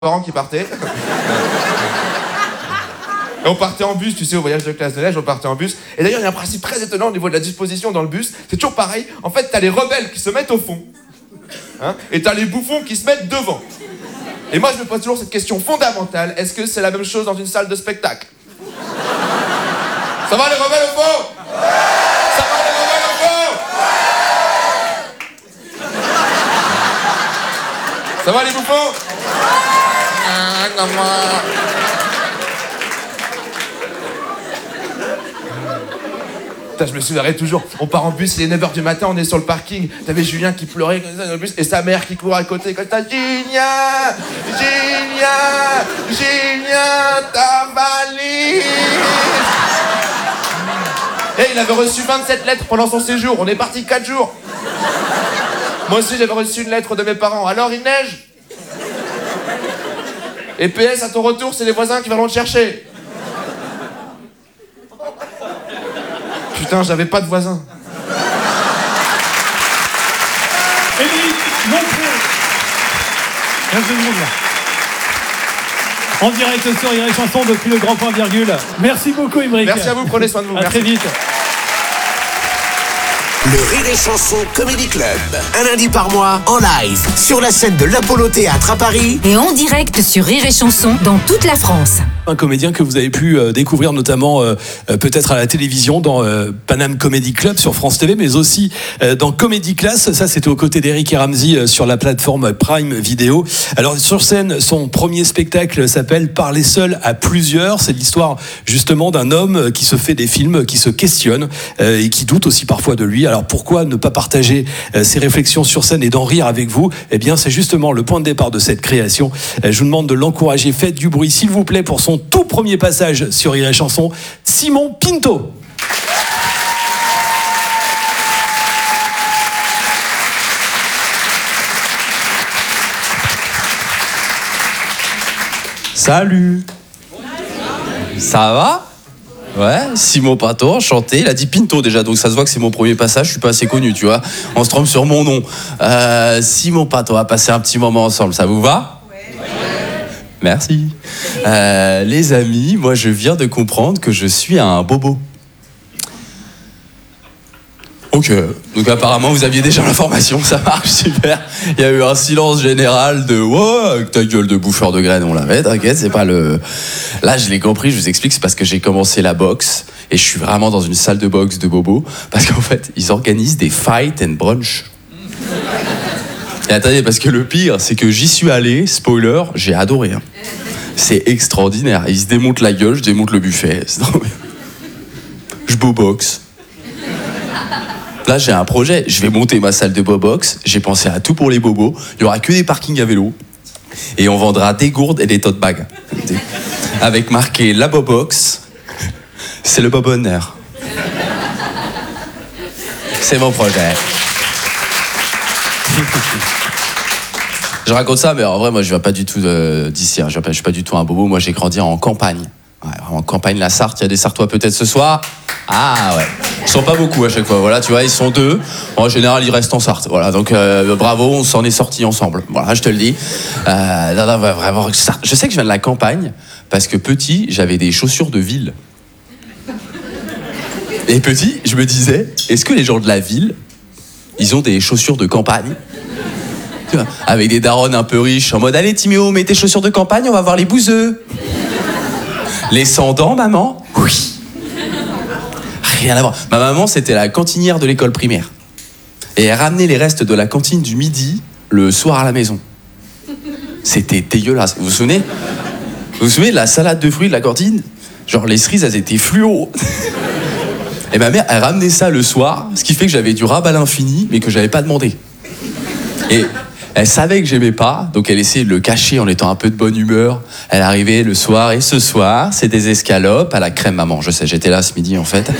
parents qui partaient. Et on partait en bus, tu sais, au voyage de classe de neige, on partait en bus. Et d'ailleurs, il y a un principe très étonnant au niveau de la disposition dans le bus. C'est toujours pareil. En fait, t'as les rebelles qui se mettent au fond. Hein, et t'as les bouffons qui se mettent devant. Et moi, je me pose toujours cette question fondamentale. Est-ce que c'est la même chose dans une salle de spectacle? Ça va, les rebelles au fond? Ça va, les rebelles au fond? Ça va, les bouffons? Putain, je me souviendrai toujours. On part en bus, il est 9h du matin, on est sur le parking. T'avais Julien qui pleurait dans le bus et sa mère qui court à côté comme ça. Julien, ta valise. Et il avait reçu 27 lettres pendant son séjour. On est parti 4 jours. Moi aussi, j'avais reçu une lettre de mes parents. Alors, il neige? Et PS, à ton retour, c'est les voisins qui viendront te chercher. Putain, j'avais pas de voisins. Émeric Lompré. Merci de monde là. En direct sur Rire et Chanson depuis le Grand Point Virgule. Merci beaucoup Émeric. Merci à vous, prenez soin de vous. À très vite. Le Rire et Chanson Comedy Club. Un lundi par mois, en live, sur la scène de l'Apollo Théâtre à Paris. Et en direct sur Rire et Chanson dans toute la France. Un comédien que vous avez pu découvrir notamment peut-être à la télévision dans Paname Comedy Club sur France TV, mais aussi dans Comedy Class. Ça, c'était aux côtés d'Eric et Ramsey sur la plateforme Prime Video. Alors sur scène, son premier spectacle s'appelle Parler seul à plusieurs. C'est l'histoire justement d'un homme qui se fait des films, qui se questionne et qui doute aussi parfois de lui. Alors pourquoi ne pas partager ses réflexions sur scène et d'en rire avec vous? Eh bien, c'est justement le point de départ de cette création. Je vous demande de l'encourager. Faites du bruit, s'il vous plaît, pour son tout premier passage sur Rire et Chanson, Simon Pinto. Salut. Ça va? Ouais, Simon Pinto, enchanté. Il a dit Pinto déjà, donc ça se voit que c'est mon premier passage. Je suis pas assez connu, tu vois. On se trompe sur mon nom. Simon Pinto, on va passer un petit moment ensemble. Ça vous va? Ouais. Merci. Les amis, moi je viens de comprendre que je suis un bobo. Ok, donc apparemment vous aviez déjà l'information, ça marche, super. Il y a eu un silence général de « Ouais, avec ta gueule de bouffeur de graines, on l'avait, t'inquiète, c'est pas le... » Là, je l'ai compris, je vous explique, c'est parce que j'ai commencé la boxe et je suis vraiment dans une salle de boxe de bobo parce qu'en fait, ils organisent des fight and brunch. Et attendez, parce que le pire, c'est que j'y suis allé, spoiler, j'ai adoré. Hein. C'est extraordinaire. Ils se démontent la gueule, je démonte le buffet. C'est trop bien. Je boboxe. Là, j'ai un projet. Je vais monter ma salle de bobox. J'ai pensé à tout pour les bobos. Il y aura que des parkings à vélo. Et on vendra des gourdes et des tote bags. Avec marqué la bobox. C'est le bobonneur. C'est mon projet. Je raconte ça, mais en vrai, moi, je viens pas du tout d'ici. Hein. Je suis pas du tout un bobo. Moi, j'ai grandi en campagne. Ouais, en campagne, la Sarthe. Il y a des Sartois peut-être ce soir. Ah ouais. Ils sont pas beaucoup à chaque fois. Voilà, tu vois, ils sont 2. En général, ils restent en Sarthe. Voilà, donc bravo, on s'en est sortis ensemble. Voilà, je te le dis. Non, vraiment, je sais que je viens de la campagne parce que petit, j'avais des chaussures de ville. Et petit, je me disais, est-ce que les gens de la ville, ils ont des chaussures de campagne? Tu vois, avec des darons un peu riches, en mode, allez Timéo, mets tes chaussures de campagne, on va voir les bouseux. Les sans-dents, maman? Oui. Rien à voir. Ma maman, c'était la cantinière de l'école primaire. Et elle ramenait les restes de la cantine du midi le soir à la maison. C'était dégueulasse. Vous vous souvenez? Vous vous souvenez de la salade de fruits de la cantine? Genre, les cerises, elles étaient fluo. Et ma mère, elle ramenait ça le soir, ce qui fait que j'avais du rab à l'infini, mais que j'avais pas demandé. Et elle savait que j'aimais pas, donc elle essayait de le cacher en étant un peu de bonne humeur. Elle arrivait le soir, et ce soir, c'est des escalopes à la crème maman. Je sais, j'étais là ce midi en fait.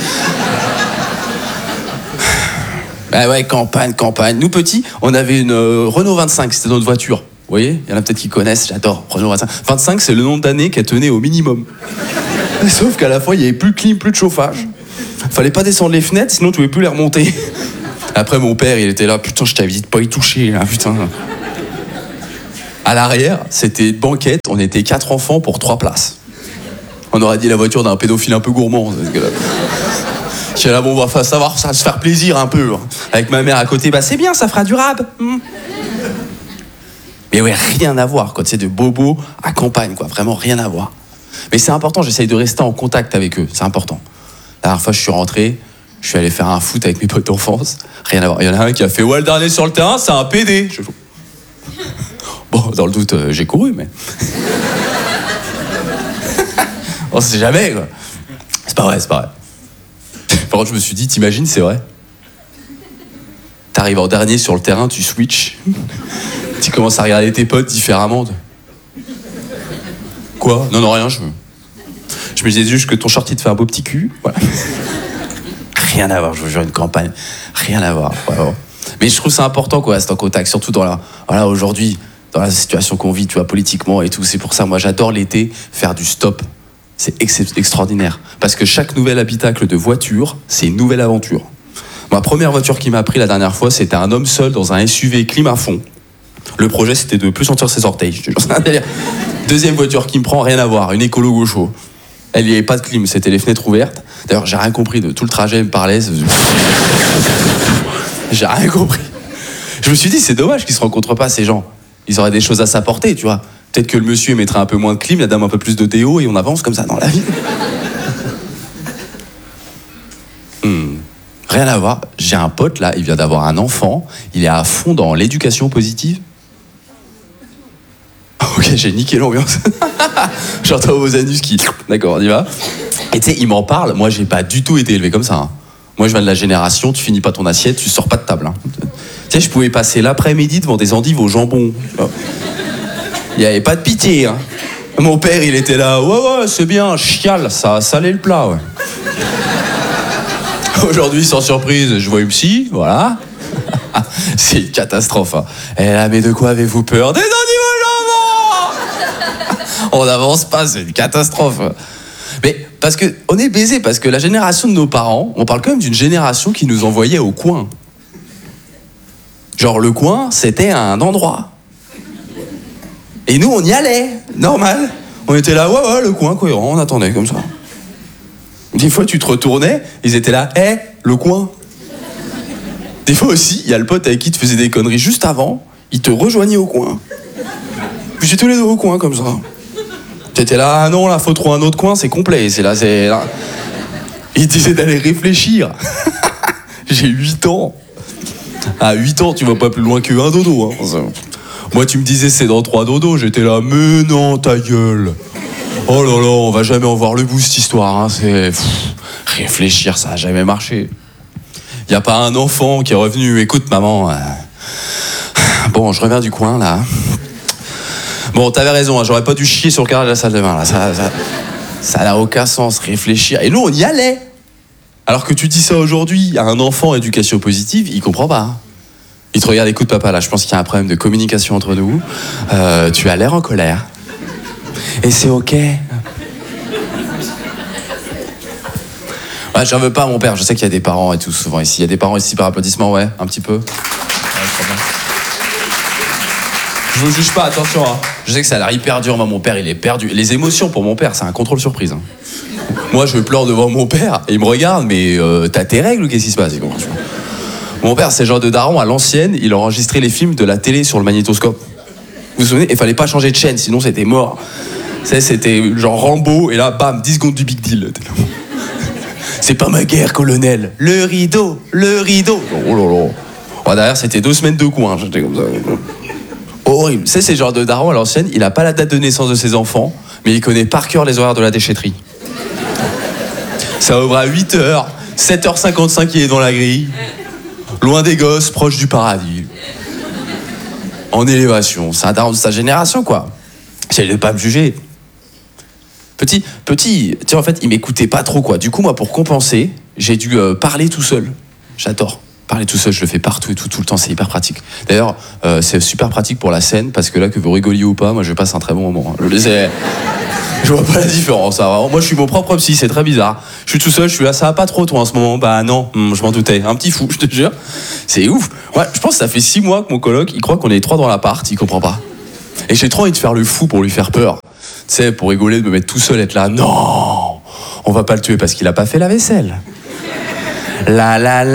Ah ouais, campagne. Nous petits, on avait une Renault 25, c'était notre voiture. Vous voyez, il y en a peut-être qui connaissent, j'adore Renault 25. 25, c'est le nombre d'années qu'elle tenait au minimum. Sauf qu'à la fois, il n'y avait plus de clim, plus de chauffage. Fallait pas descendre les fenêtres, sinon tu pouvais plus les remonter. Après, mon père, il était là, putain, je t'avais dit de pas y toucher, là, putain. À l'arrière, c'était une banquette, on était 4 enfants pour 3 places. On aurait dit la voiture d'un pédophile un peu gourmand. Qui est là, bon, on va savoir, ça va se faire plaisir un peu. Avec ma mère à côté, bah c'est bien, ça fera du rab. Mais ouais, rien à voir, quoi. C'est de bobo à campagne, quoi. Vraiment rien à voir. Mais c'est important, j'essaye de rester en contact avec eux, c'est important. La dernière fois, je suis rentré, je suis allé faire un foot avec mes potes d'enfance. Rien à voir. Il y en a un qui a fait ouais, le dernier sur le terrain, c'est un PD. Bon, dans le doute, j'ai couru, mais. On sait jamais, quoi. C'est pas vrai. Par contre, je me suis dit, t'imagines, c'est vrai. T'arrives en dernier sur le terrain, tu switches. Tu commences à regarder tes potes différemment. Quoi ? Non, rien, je me disais juste que ton short, il te fait un beau petit cul. Voilà. Rien à voir, je vous jure, une campagne. Rien à voir. Voilà. Mais je trouve ça important, quoi, rester en contact, surtout dans voilà, aujourd'hui, dans la situation qu'on vit, tu vois, politiquement et tout. C'est pour ça, moi, j'adore l'été, faire du stop. C'est extraordinaire. Parce que chaque nouvel habitacle de voiture, c'est une nouvelle aventure. Ma première voiture qui m'a pris la dernière fois, c'était un homme seul dans un SUV clim à fond. Le projet, c'était de plus sentir ses orteils. Je te jure. Deuxième voiture qui me prend, rien à voir, une écolo gaucho. Elle n'y avait pas de clim, c'était les fenêtres ouvertes. D'ailleurs, j'ai rien compris de tout le trajet, elle me parlait. J'ai rien compris. Je me suis dit, c'est dommage qu'ils se rencontrent pas, ces gens. Ils auraient des choses à s'apporter, tu vois. Peut-être que le monsieur mettrait un peu moins de clim, la dame un peu plus de déo, et on avance comme ça dans la vie. Rien à voir. J'ai un pote, là, il vient d'avoir un enfant. Il est à fond dans l'éducation positive. Ok, j'ai niqué l'ambiance. J'entends vos anus qui... D'accord, on y va. Et tu sais, il m'en parle. Moi, j'ai pas du tout été élevé comme ça. Hein. Moi, je viens de la génération, tu finis pas ton assiette, tu sors pas de table. Hein. Tu sais, je pouvais passer l'après-midi devant des endives au jambon. Il n'y avait pas de pitié. Hein. Mon père, il était là. Ouais, c'est bien, chiale, ça a salé le plat. Ouais. Aujourd'hui, sans surprise, je vois une psy, voilà. C'est une catastrophe. Hein. Et là, mais de quoi avez-vous peur ? Des endives au jambon ! On n'avance pas, c'est une catastrophe. Mais parce que on est baisé, parce que la génération de nos parents, on parle quand même d'une génération qui nous envoyait au coin. Genre, le coin, c'était un endroit. Et nous, on y allait, normal. On était là, ouais, le coin, cohérent, on attendait comme ça. Des fois, tu te retournais, ils étaient là, le coin. Des fois aussi, il y a le pote avec qui tu faisais des conneries juste avant, il te rejoignait au coin. Puis j'étais tous les deux au coin, comme ça. T'étais là, non, là, faut trouver un autre coin, c'est complet, c'est là. Il disait d'aller réfléchir. J'ai 8 ans. À 8 ans, tu vas pas plus loin qu'un dodo, hein. Moi, tu me disais, c'est dans 3 dodos. J'étais là, mais non, ta gueule. Oh là là, on va jamais en voir le bout, cette histoire. Hein. C'est... réfléchir, ça a jamais marché. Y a pas un enfant qui est revenu. Écoute, maman. Bon, je reviens du coin, là. Bon, t'avais raison, hein, j'aurais pas dû chier sur le carrelage de la salle de bain, là. Ça n'a aucun sens, réfléchir. Et nous, on y allait. Alors que tu dis ça aujourd'hui à un enfant éducation positive, il comprend pas. Hein. Il te regarde, écoute papa, là, je pense qu'il y a un problème de communication entre nous. Tu as l'air en colère. Et c'est ok. Ouais, j'en veux pas à mon père, je sais qu'il y a des parents et tout, souvent ici. Il y a des parents ici par applaudissement, ouais, un petit peu. Ouais, très bien. Je vous juge pas, attention. Hein. Je sais que ça a l'air hyper dur, moi, mon père, il est perdu. Les émotions pour mon père, c'est un contrôle surprise. Hein. Moi, je pleure devant mon père, et il me regarde, mais t'as tes règles ou qu'est-ce qui se passe? Mon père, c'est le genre de daron à l'ancienne, il enregistrait les films de la télé sur le magnétoscope. Vous vous souvenez? Il fallait pas changer de chaîne, sinon c'était mort. C'était genre Rambo, et là, bam, 10 secondes du big deal. C'est pas ma guerre, colonel. Le rideau. Oh là là. Oh, derrière, c'était 2 semaines de coin, j'étais comme ça. Horrible. C'est ce genre de daron à l'ancienne, il a pas la date de naissance de ses enfants, mais il connaît par cœur les horaires de la déchetterie. Ça ouvre à 8h, 7h55, il est dans la grille. Loin des gosses, proche du paradis. En élévation. C'est un daron de sa génération, quoi. J'allais pas me juger. Petit, tiens, en fait, il m'écoutait pas trop, quoi. Du coup, moi, pour compenser, j'ai dû parler tout seul. J'adore. Parler tout seul, je le fais partout et tout le temps, c'est hyper pratique. D'ailleurs, c'est super pratique pour la scène, parce que là, que vous rigoliez ou pas, moi, je passe un très bon moment. Je vois pas la différence. Hein. Moi, je suis mon propre psy, c'est très bizarre. Je suis tout seul, je suis là, ça va pas trop, toi, en ce moment. Bah non, je m'en doutais. Un petit fou, je te jure. C'est ouf. Ouais, je pense que ça fait 6 mois que mon coloc, il croit qu'on est 3 dans l'appart, il comprend pas. Et j'ai trop envie de faire le fou pour lui faire peur. Tu sais, pour rigoler, de me mettre tout seul, être là. Non, on va pas le tuer parce qu'il a pas fait la vaisselle. La.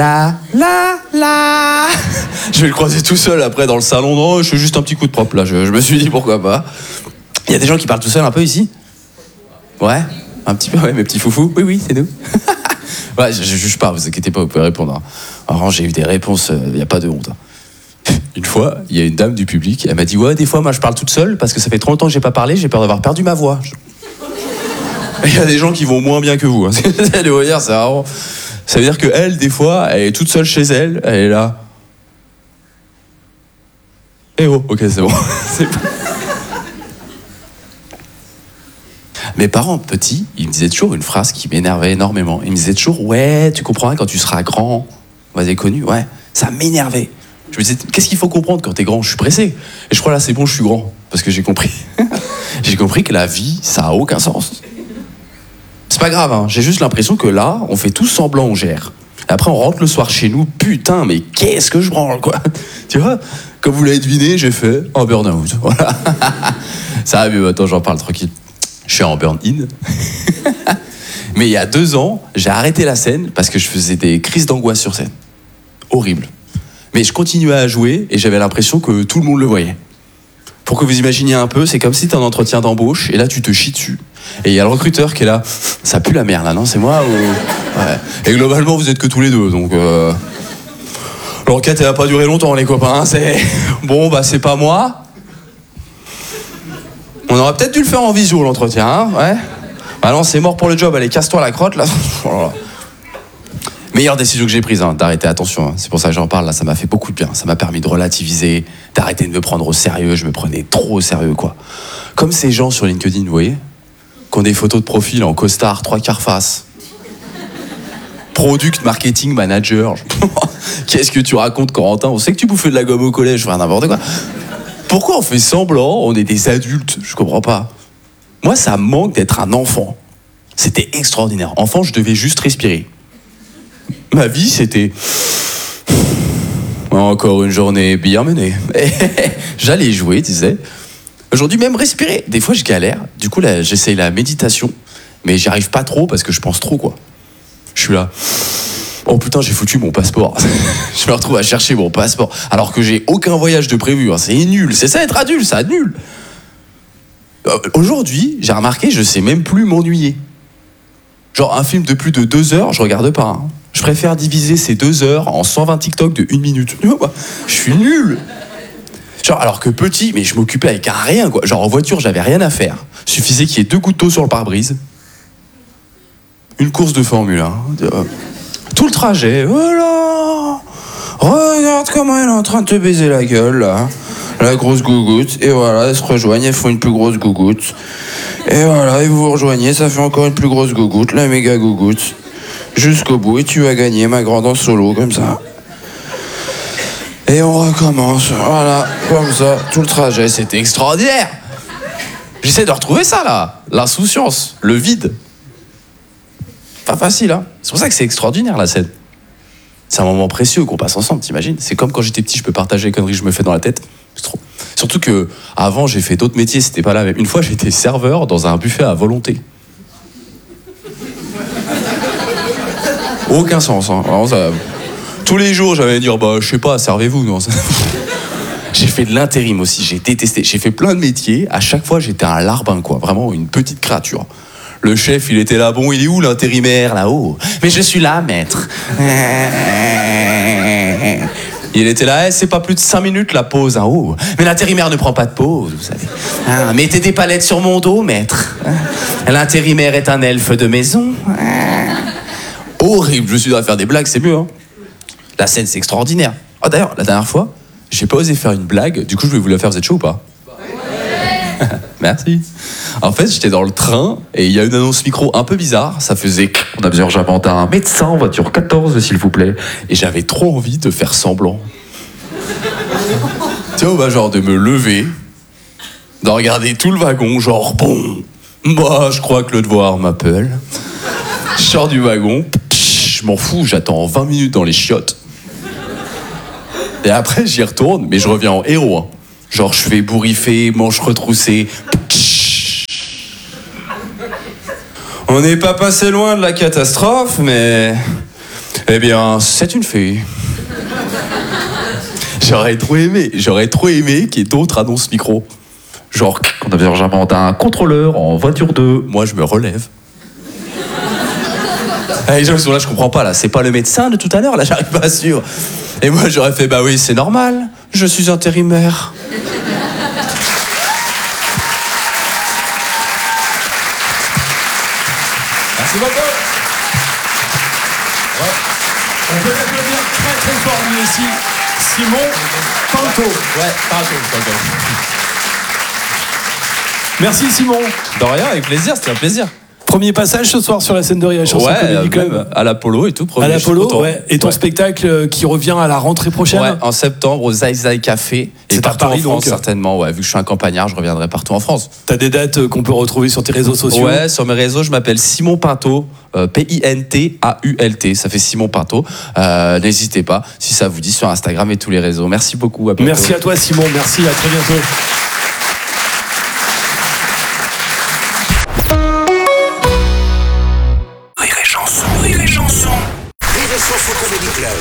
Je vais le croiser tout seul après dans le salon. Non, je fais juste un petit coup de propre là. Je me suis dit pourquoi pas. Il y a des gens qui parlent tout seul un peu ici. Ouais, un petit peu, ouais, mes petits foufous. Oui, c'est nous. Ouais, je juge pas, vous inquiétez pas, vous pouvez répondre. Alors, j'ai eu des réponses, il n'y a pas de honte. Une fois, il y a une dame du public, elle m'a dit, ouais, des fois, moi, je parle toute seule parce que ça fait trop longtemps que j'ai pas parlé, j'ai peur d'avoir perdu ma voix. Il y a des gens qui vont moins bien que vous. Hein. Ça veut dire que elle, des fois, elle est toute seule chez elle, elle est là. Eh oh, ok, c'est bon. C'est bon. Mes parents petits, ils me disaient toujours une phrase qui m'énervait énormément. Ils me disaient toujours, ouais, tu comprendras quand tu seras grand. Vous avez connu, ouais. Ça m'énervait. Je me disais, qu'est-ce qu'il faut comprendre quand t'es grand? Je suis pressé. Et je crois là, c'est bon, je suis grand. Parce que j'ai compris. J'ai compris que la vie, ça a aucun sens. C'est pas grave, hein. J'ai juste l'impression que là, on fait tous semblant, on gère. Et après, on rentre le soir chez nous. Putain, mais qu'est-ce que je branle, quoi. Tu vois, comme vous l'avez deviné, j'ai fait un burn-out. Voilà. Ça va mieux, attends, j'en parle tranquille. Je suis en burn-in. Mais il y a 2 ans, j'ai arrêté la scène parce que je faisais des crises d'angoisse sur scène. Horrible. Mais je continuais à jouer et j'avais l'impression que tout le monde le voyait. Pour que vous imaginiez un peu, c'est comme si t'es en entretien d'embauche et là tu te chies dessus. Et il y a le recruteur qui est là. Ça pue la merde là, non? C'est moi ou... Ouais. Et globalement, vous êtes que tous les deux, donc... L'enquête, elle a pas duré longtemps, les copains. C'est... Bon, bah c'est pas moi. On aurait peut-être dû le faire en visio, l'entretien, hein, ouais. Ah non, c'est mort pour le job, allez, casse-toi la crotte, là. Meilleure décision que j'ai prise, hein, d'arrêter, attention, hein. C'est pour ça que j'en parle, là, ça m'a fait beaucoup de bien. Ça m'a permis de relativiser, d'arrêter de me prendre au sérieux. Je me prenais trop au sérieux, quoi. Comme ces gens sur LinkedIn, vous voyez, qui ont des photos de profil en costard, 3/4 face. Product Marketing Manager. Qu'est-ce que tu racontes, Corentin? On sait que tu bouffais de la gomme au collège, enfin n'importe quoi. Pourquoi on fait semblant? On est des adultes, je comprends pas. Moi, ça me manque d'être un enfant. C'était extraordinaire. Enfant, je devais juste respirer. Ma vie, c'était... Encore une journée bien menée. J'allais jouer, tu sais. Aujourd'hui, même respirer. Des fois, je galère. Du coup, là, j'essaye la méditation. Mais j'y arrive pas trop parce que je pense trop, quoi. Je suis là... Oh putain, j'ai foutu mon passeport. Je me retrouve à chercher mon passeport. Alors que j'ai aucun voyage de prévu. Hein. C'est nul. C'est ça être adulte, ça, nul. Aujourd'hui, j'ai remarqué, je sais même plus m'ennuyer. Genre, un film de plus de 2 heures, je regarde pas. Hein. Je préfère diviser ces 2 heures en 120 TikTok de 1 minute. Je suis nul. Genre, alors que petit, mais je m'occupais avec un rien, quoi. Genre, en voiture, j'avais rien à faire. Suffisait qu'il y ait 2 gouttes d'eau sur le pare-brise. Une course de Formule 1. Tout le trajet, voilà. Regarde comment elle est en train de te baiser la gueule, là. La grosse gougoute. Et voilà, elles se rejoignent, elles font une plus grosse gougoute. Et voilà, et vous vous rejoignez, ça fait encore une plus grosse gougoute, la méga gougoute. Jusqu'au bout, et tu vas gagner, ma grande, en solo, comme ça. Et on recommence, voilà, comme ça, tout le trajet, c'était extraordinaire. J'essaie de retrouver ça, là. L'insouciance, le vide. Pas facile, hein. C'est pour ça que c'est extraordinaire, la scène. C'est un moment précieux qu'on passe ensemble, t'imagines? C'est comme quand j'étais petit, je peux partager les conneries que je me fais dans la tête. C'est trop. Surtout que avant, j'ai fait d'autres métiers, c'était pas la même. Une fois, j'étais serveur dans un buffet à volonté. Aucun sens, hein. Alors, ça... Tous les jours, j'allais dire, bah, je sais pas, servez-vous, non. J'ai fait de l'intérim aussi, j'ai détesté. J'ai fait plein de métiers. À chaque fois, j'étais un larbin, quoi. Vraiment une petite créature. Le chef, il était là, bon, il est où l'intérimaire, là-haut? Mais je suis là, maître. Il était là, c'est pas plus de 5 minutes la pause, hein, oh. Mais l'intérimaire ne prend pas de pause, vous savez. Ah, mettez des palettes sur mon dos, maître. L'intérimaire est un elfe de maison. Horrible, je suis là à faire des blagues, c'est mieux, hein. La scène, c'est extraordinaire. Oh, d'ailleurs, la dernière fois, j'ai pas osé faire une blague, du coup, je vais vous la faire, vous êtes chaud ou pas? Merci. En fait, j'étais dans le train et il y a une annonce micro un peu bizarre. Ça faisait « On a besoin urgemment d'un médecin en voiture 14, s'il vous plaît. » Et j'avais trop envie de faire semblant. Tu vois, bah, genre de me lever, de regarder tout le wagon, genre bon, moi, je crois que le devoir m'appelle. Je sors du wagon, je m'en fous, j'attends 20 minutes dans les chiottes. Et après, j'y retourne, mais je reviens en héros. Hein. Genre, je fais bourriffer, manches retroussées. On n'est pas passé loin de la catastrophe, mais... Eh bien, c'est une fée. J'aurais trop aimé qu'il y ait d'autres annonces micro. Genre, On a besoin d'un contrôleur en voiture 2. moi, je me relève. Ah, les gens qui sont là, je comprends pas, là. C'est pas le médecin de tout à l'heure, là, j'arrive pas à suivre. Et moi, j'aurais fait, bah oui, c'est normal. Je suis intérimaire. Merci beaucoup. Ouais. On peut l'applaudir très très fort lui aussi. Simon Panto. Ouais, pardon. Merci Simon. De rien, avec plaisir, c'était un plaisir. Premier passage ce soir sur la scène de Rire et Chanson Comedy Club. Même à l'Apollo et tout. À l'Apollo, ouais. Et ton Ouais. spectacle qui revient à la rentrée prochaine. Ouais, en septembre au Zai Zai Café. C'est Et à partout Paris, en France, donc. certainement. Ouais, vu que je suis un campagnard, je reviendrai partout en France. T'as des dates qu'on peut retrouver sur tes réseaux sociaux. Ouais, sur mes réseaux, je m'appelle Simon Pinto, Pintault. Ça fait Simon Pinto. N'hésitez pas, si ça vous dit, sur Instagram et tous les réseaux. Merci beaucoup. À bientôt. Merci à toi Simon, merci, à très bientôt. Rire et chanson, Rire et chanson. Rire et chanson Comedy Club.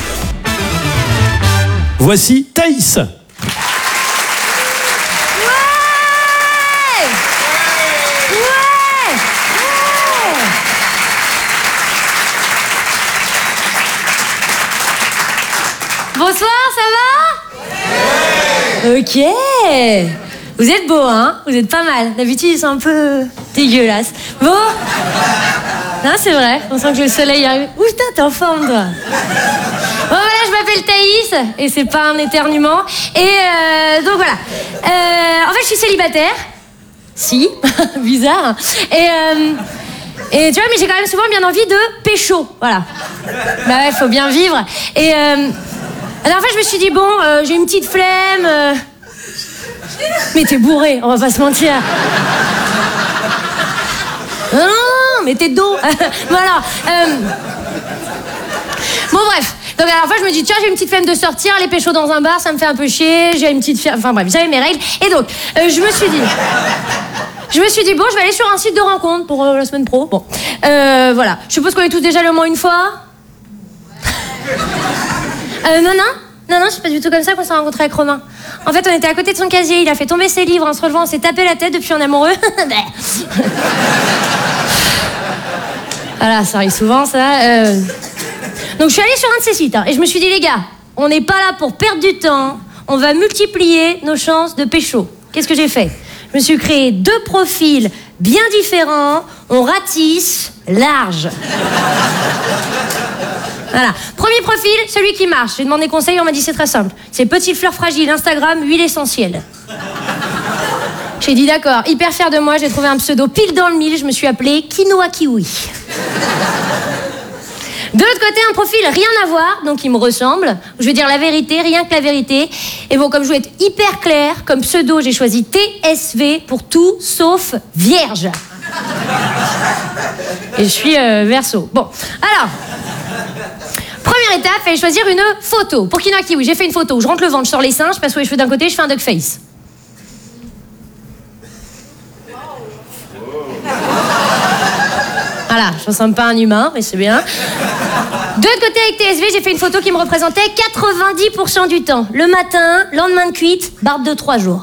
Voici Thaïs. Bonsoir, ça va? Ok. Vous êtes beaux, hein? Vous êtes pas mal. D'habitude, ils sont un peu dégueulasses. Bon? Non, c'est vrai. On sent que le soleil arrive. Ouh, putain, t'es en forme, toi. Bon, voilà, je m'appelle Thaïs. Et c'est pas un éternuement. Et donc, voilà. En fait, je suis célibataire. Si. Bizarre. Et tu vois, mais j'ai quand même souvent bien envie de pécho. Voilà. Bah ouais, faut bien vivre. Et... Alors en fait, je me suis dit, bon, j'ai une petite flemme. Mais t'es bourré, on va pas se mentir. Non, mais t'es dos. Voilà. Bon, bref. Donc, alors, en fait, je me dis, tiens, j'ai une petite flemme de sortir, aller pécho dans un bar, ça me fait un peu chier. J'ai une petite... Enfin, bref, j'avais mes règles. Et donc, je me suis dit, bon, je vais aller sur un site de rencontre pour la semaine pro. Bon. Voilà. Je suppose qu'on est tous déjà allés au moins une fois. Non, c'est pas du tout comme ça qu'on s'est rencontrés avec Romain. En fait, on était à côté de son casier, il a fait tomber ses livres, en se relevant, on s'est tapé la tête depuis on est amoureux. Voilà, ça arrive souvent, ça. Donc, je suis allée sur un de ces sites, hein, et je me suis dit, les gars, on n'est pas là pour perdre du temps, on va multiplier nos chances de pécho. Qu'est-ce que j'ai fait? Je me suis créé 2 profils bien différents, on ratisse large. Voilà. Premier profil, celui qui marche. J'ai demandé conseil, on m'a dit c'est très simple. C'est petite fleur fragile, Instagram, huile essentielle. J'ai dit d'accord, hyper fière de moi, j'ai trouvé un pseudo pile dans le mille, je me suis appelée Quinoa Kiwi. De l'autre côté, un profil rien à voir, donc il me ressemble. Je veux dire la vérité, rien que la vérité. Et bon, comme je veux être hyper claire, comme pseudo, j'ai choisi TSV pour tout sauf vierge. Et je suis verso. Bon, alors... Première étape, fallait choisir une photo. Pour Quinoa Kiwi, j'ai fait une photo. Je rentre le ventre, je sors les seins, je passe les cheveux d'un côté, je fais un duck face. Voilà, je ressemble pas à un humain, mais c'est bien. De l'autre côté, avec TSV, j'ai fait une photo qui me représentait 90% du temps. Le matin, lendemain de cuite, barbe de 3 jours.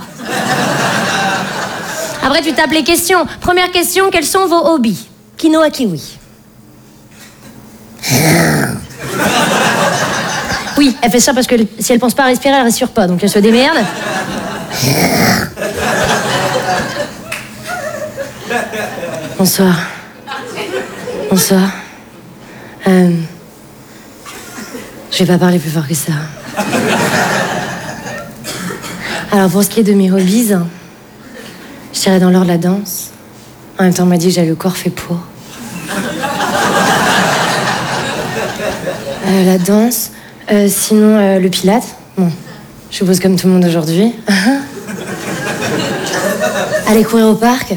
Après, tu tapes les questions. Première question, quels sont vos hobbies? Quinoa Kiwi. Oui, elle fait ça parce que si elle pense pas à respirer, elle respire pas, donc elle se démerde. Bonsoir. Bonsoir. Je vais pas parler plus fort que ça. Alors pour ce qui est de mes hobbies, je dirais dans l'ordre la danse. En même temps, on m'a dit que j'avais le corps fait pour. La danse, sinon le pilate. Bon, je suppose comme tout le monde aujourd'hui. Aller courir au parc.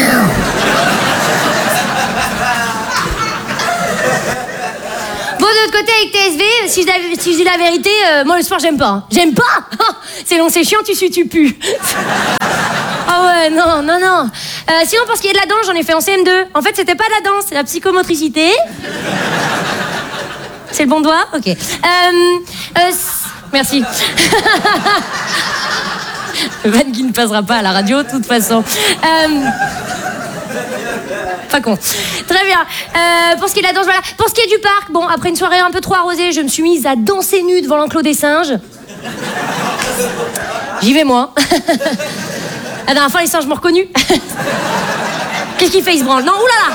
Bon, de l'autre côté, avec TSV, si je dis la vérité, moi le sport j'aime pas. Hein. J'aime pas. C'est long, c'est chiant, tu sues, tu pues. Ah ouais, non. Sinon, pour ce qui est de la danse, j'en ai fait en CM2. En fait, c'était pas de la danse, c'est la psychomotricité. C'est le bon doigt? Ok. Merci. Van qui ne passera pas à la radio, de toute façon. Pas con. Très bien. Pour ce qui est de la danse, voilà. Pour ce qui est du parc, bon, après une soirée un peu trop arrosée, je me suis mise à danser nue devant l'enclos des singes. J'y vais, moi. La dernière fois, les singes m'ont reconnu. Qu'est-ce qu'il fait? Il se branle. Non, oulala!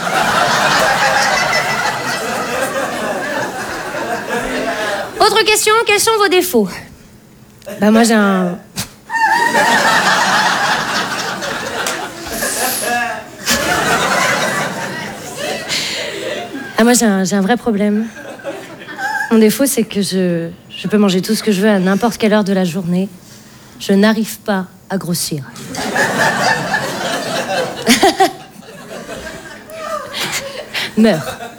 Autre question, quels sont vos défauts? Bah, moi, j'ai un... Ah, moi, j'ai un vrai problème. Mon défaut, c'est que je peux manger tout ce que je veux à n'importe quelle heure de la journée. Je n'arrive pas à grossir. Meurs.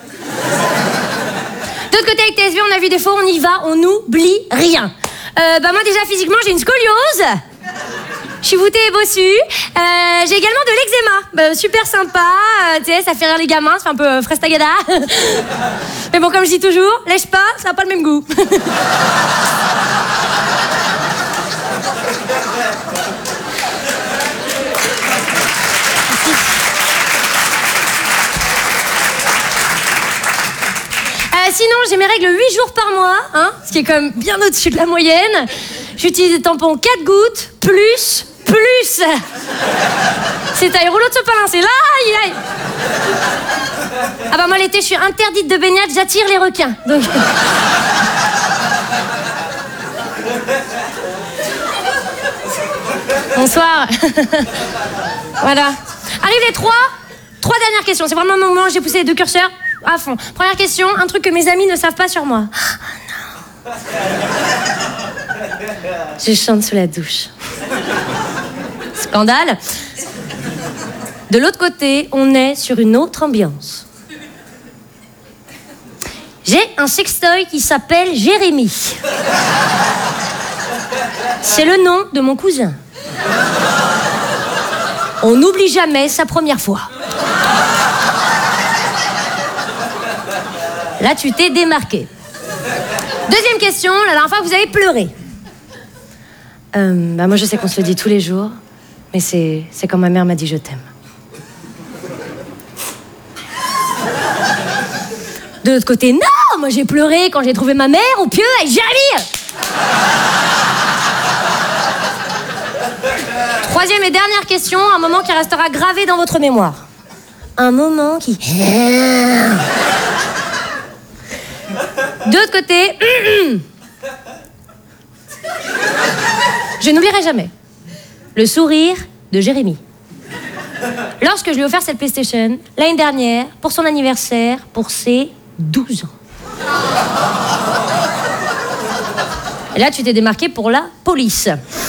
De l'autre côté, avec TSV, on a vu des fois, on y va, on n'oublie rien. Bah moi, déjà, physiquement, j'ai une scoliose. Je suis voûtée et bossue. J'ai également de l'eczéma. Bah, super sympa. Tu sais, ça fait rire les gamins. Ça fait un peu frestagada. Mais bon, comme je dis toujours, lèche pas, ça n'a pas le même goût. Sinon, j'ai mes règles 8 jours par mois, hein, ce qui est quand même bien au-dessus de la moyenne. J'utilise des tampons 4 gouttes, plus. C'est taille rouleau de sopalin, c'est là, aïe. Ah bah moi l'été, je suis interdite de baignade, j'attire les requins. Donc... Bonsoir. Voilà. Arrivent les trois dernières questions. C'est vraiment le moment où j'ai poussé les 2 curseurs à fond. Première question, un truc que mes amis ne savent pas sur moi. Oh, non. Je chante sous la douche. Scandale. De l'autre côté, on est sur une autre ambiance. J'ai un sextoy qui s'appelle Jérémy. C'est le nom de mon cousin. On n'oublie jamais sa première fois. Là, tu t'es démarqué. Deuxième question, la dernière fois, vous avez pleuré. Bah moi, je sais qu'on se le dit tous les jours, mais c'est quand ma mère m'a dit « je t'aime ». De l'autre côté, non, moi j'ai pleuré quand j'ai trouvé ma mère au pieu avec Jérémy. Troisième et dernière question, un moment qui restera gravé dans votre mémoire. Un moment qui... De l'autre côté, je n'oublierai jamais le sourire de Jérémy. Lorsque je lui ai offert cette PlayStation, l'année dernière, pour son anniversaire, pour ses 12 ans. Et là, tu t'es démarqué pour la police.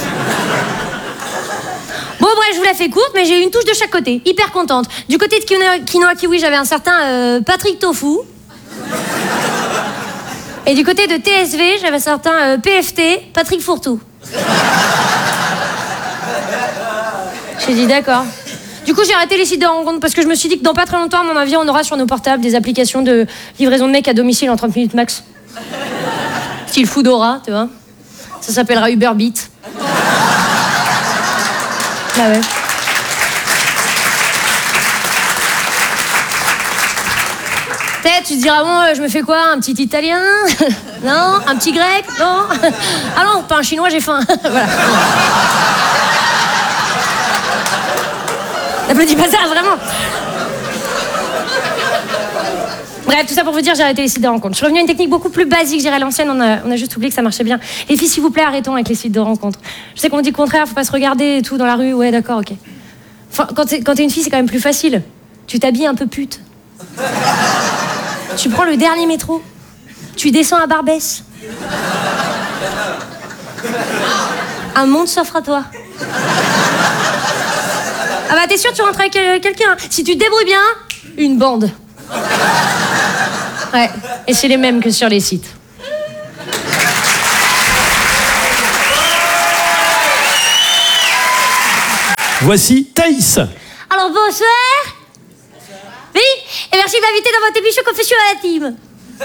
Bon, bref, je vous la fais courte, mais j'ai eu une touche de chaque côté. Hyper contente. Du côté de Quinoa Kiwi, j'avais un certain Patrick Tofu. Et du côté de TSV, j'avais un certain PFT, Patrick Fourtou. J'ai dit d'accord. Du coup, j'ai arrêté les sites de rencontres parce que je me suis dit que dans pas très longtemps, à mon avis, on aura sur nos portables des applications de livraison de mecs à domicile en 30 minutes max. Style Foodora, tu vois. Ça s'appellera Uber Beat. Ah ouais. Peut-être, tu te diras, bon, je me fais quoi? Un petit italien? Non? Un petit grec? Non? Ah non, pas un chinois, j'ai faim. Voilà. N'applaudis pas ça, vraiment. Bref, tout ça pour vous dire, j'ai arrêté les sites de rencontres. Je suis revenue à une technique beaucoup plus basique, j'irai à l'ancienne, on a juste oublié que ça marchait bien. Les filles, s'il vous plaît, arrêtons avec les sites de rencontres. Je sais qu'on dit le contraire, faut pas se regarder et tout dans la rue, ouais, d'accord, ok. Enfin, quand t'es une fille, c'est quand même plus facile. Tu t'habilles un peu pute. Tu prends le dernier métro. Tu descends à Barbès. Un monde s'offre à toi. Ah bah t'es sûr tu rentres avec quelqu'un. Si tu te débrouilles bien, une bande. Ouais, et c'est les mêmes que sur les sites. Voici Thaïs. Alors bonsoir. Oui, et merci de m'inviter dans votre émission Confession intime.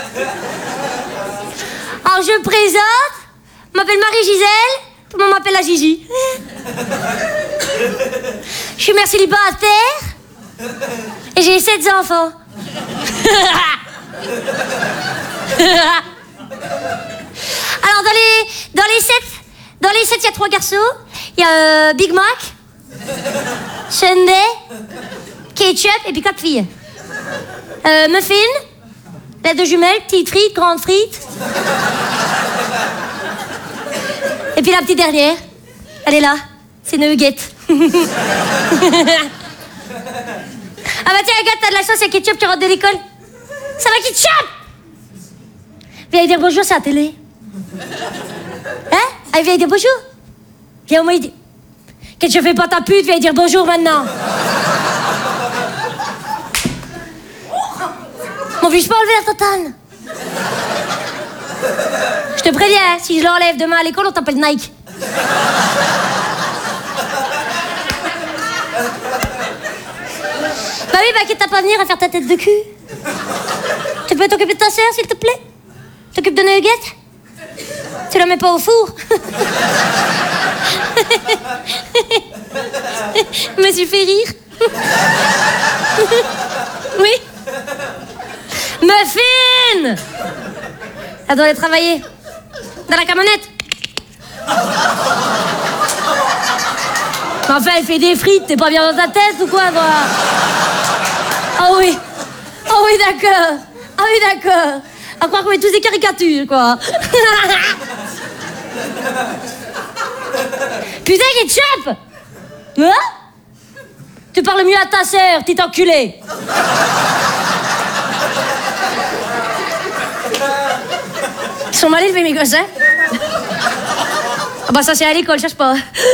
Alors je me présente, je m'appelle Marie-Gisèle, tout le monde m'appelle la Gigi. Je suis mère célibataire et j'ai 7 enfants. Alors dans les 7, il y a 3 garçons. Il y a Big Mac, Sunday, ketchup et puis 4 filles. Muffin, lettre de jumelles, petites frites, grandes frites. Et puis la petite dernière, elle est là, c'est Nugget. Ah bah tiens, regarde, t'as de la sauce à ketchup qui rentre de l'école. Ça va, ketchup? Viens dire bonjour, c'est la télé. Hein? Allez, viens dire bonjour. Viens au moins dire. Ketchup, fais pas ta pute, viens dire bonjour maintenant. M'oblige pas à enlever la totale. Je te préviens, si je l'enlève demain à l'école, on t'appelle Nike. Bah oui, bah quitte à pas venir à faire ta tête de cul. Tu peux t'occuper de ta sœur, s'il te plaît? T'occupes de Nugget? Tu la mets pas au four? Je me suis fait rire. Oui. Muffin! Elle doit aller travailler. Dans la camionnette. Enfin, elle fait des frites, t'es pas bien dans ta tête ou quoi, toi? Ah oui. Ah oui, d'accord. Ah oui, d'accord. À croire qu'on est tous des caricatures, quoi. Putain, ketchup! Hein? Tu parles mieux à ta sœur, petit enculé. Ils sont mal élevés, mes gosses, hein? Ah bah ça, c'est à l'école, cherche pas.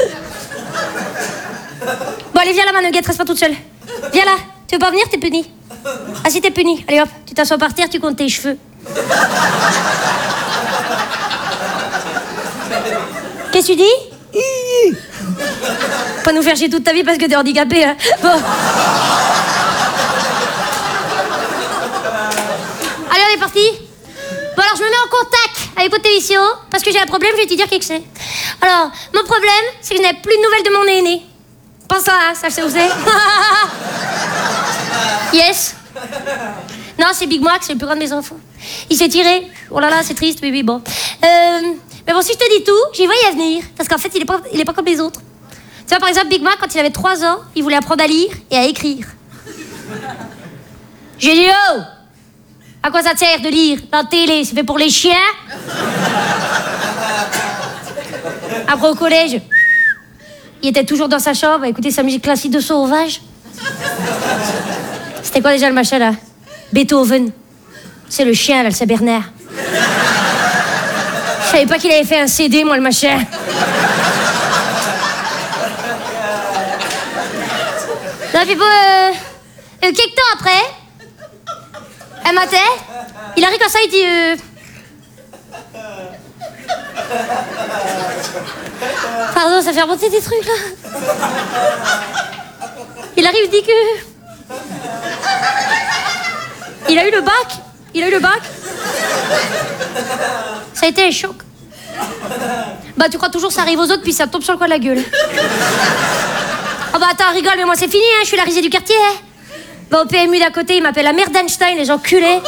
Bon, allez, viens là, ma nuggette, reste pas toute seule. Viens là. Tu veux pas venir, t'es puni. Ah si, t'es puni. Allez hop, tu t'assois par terre, tu comptes tes cheveux. Qu'est-ce que tu dis? Pas nous faire chier toute ta vie parce que t'es handicapé, hein. Bon. Allez, on est parti. Bon, alors je me mets en contact avec votre émission parce que j'ai un problème, je vais te dire qu'est-ce que c'est. Alors, mon problème, c'est que je n'ai plus de nouvelles de mon aîné. Pas ça, hein, ça je sais où c'est. Yes. Non, c'est Big Mac, c'est le plus grand de mes enfants. Il s'est tiré. Oh là là, c'est triste, oui, bon. Mais bon, si je te dis tout, j'y voyais venir. Parce qu'en fait, il est pas comme les autres. Tu vois, par exemple, Big Mac, quand il avait 3 ans, il voulait apprendre à lire et à écrire. J'ai dit, oh! À quoi ça te sert de lire? La télé, c'est fait pour les chiens? Après, au collège, il était toujours dans sa chambre à écouter sa musique classique de sauvage. C'était quoi déjà le machin, là? Beethoven. C'est le chien, là, le Saint-Bernard. Je savais pas qu'il avait fait un CD, moi, le machin. Non, puis bon, quelques temps après, un matin, il arrive comme ça, il dit... Pardon, ça fait remonter des trucs, là. Il arrive, il dit que... Il a eu le bac. Ça a été un choc. Bah, tu crois toujours que ça arrive aux autres, puis ça tombe sur le coin de la gueule. Oh bah attends, rigole, mais moi c'est fini, hein, je suis la risée du quartier, hein. Bah au PMU d'à côté, ils m'appellent la mère d'Einstein, les enculés.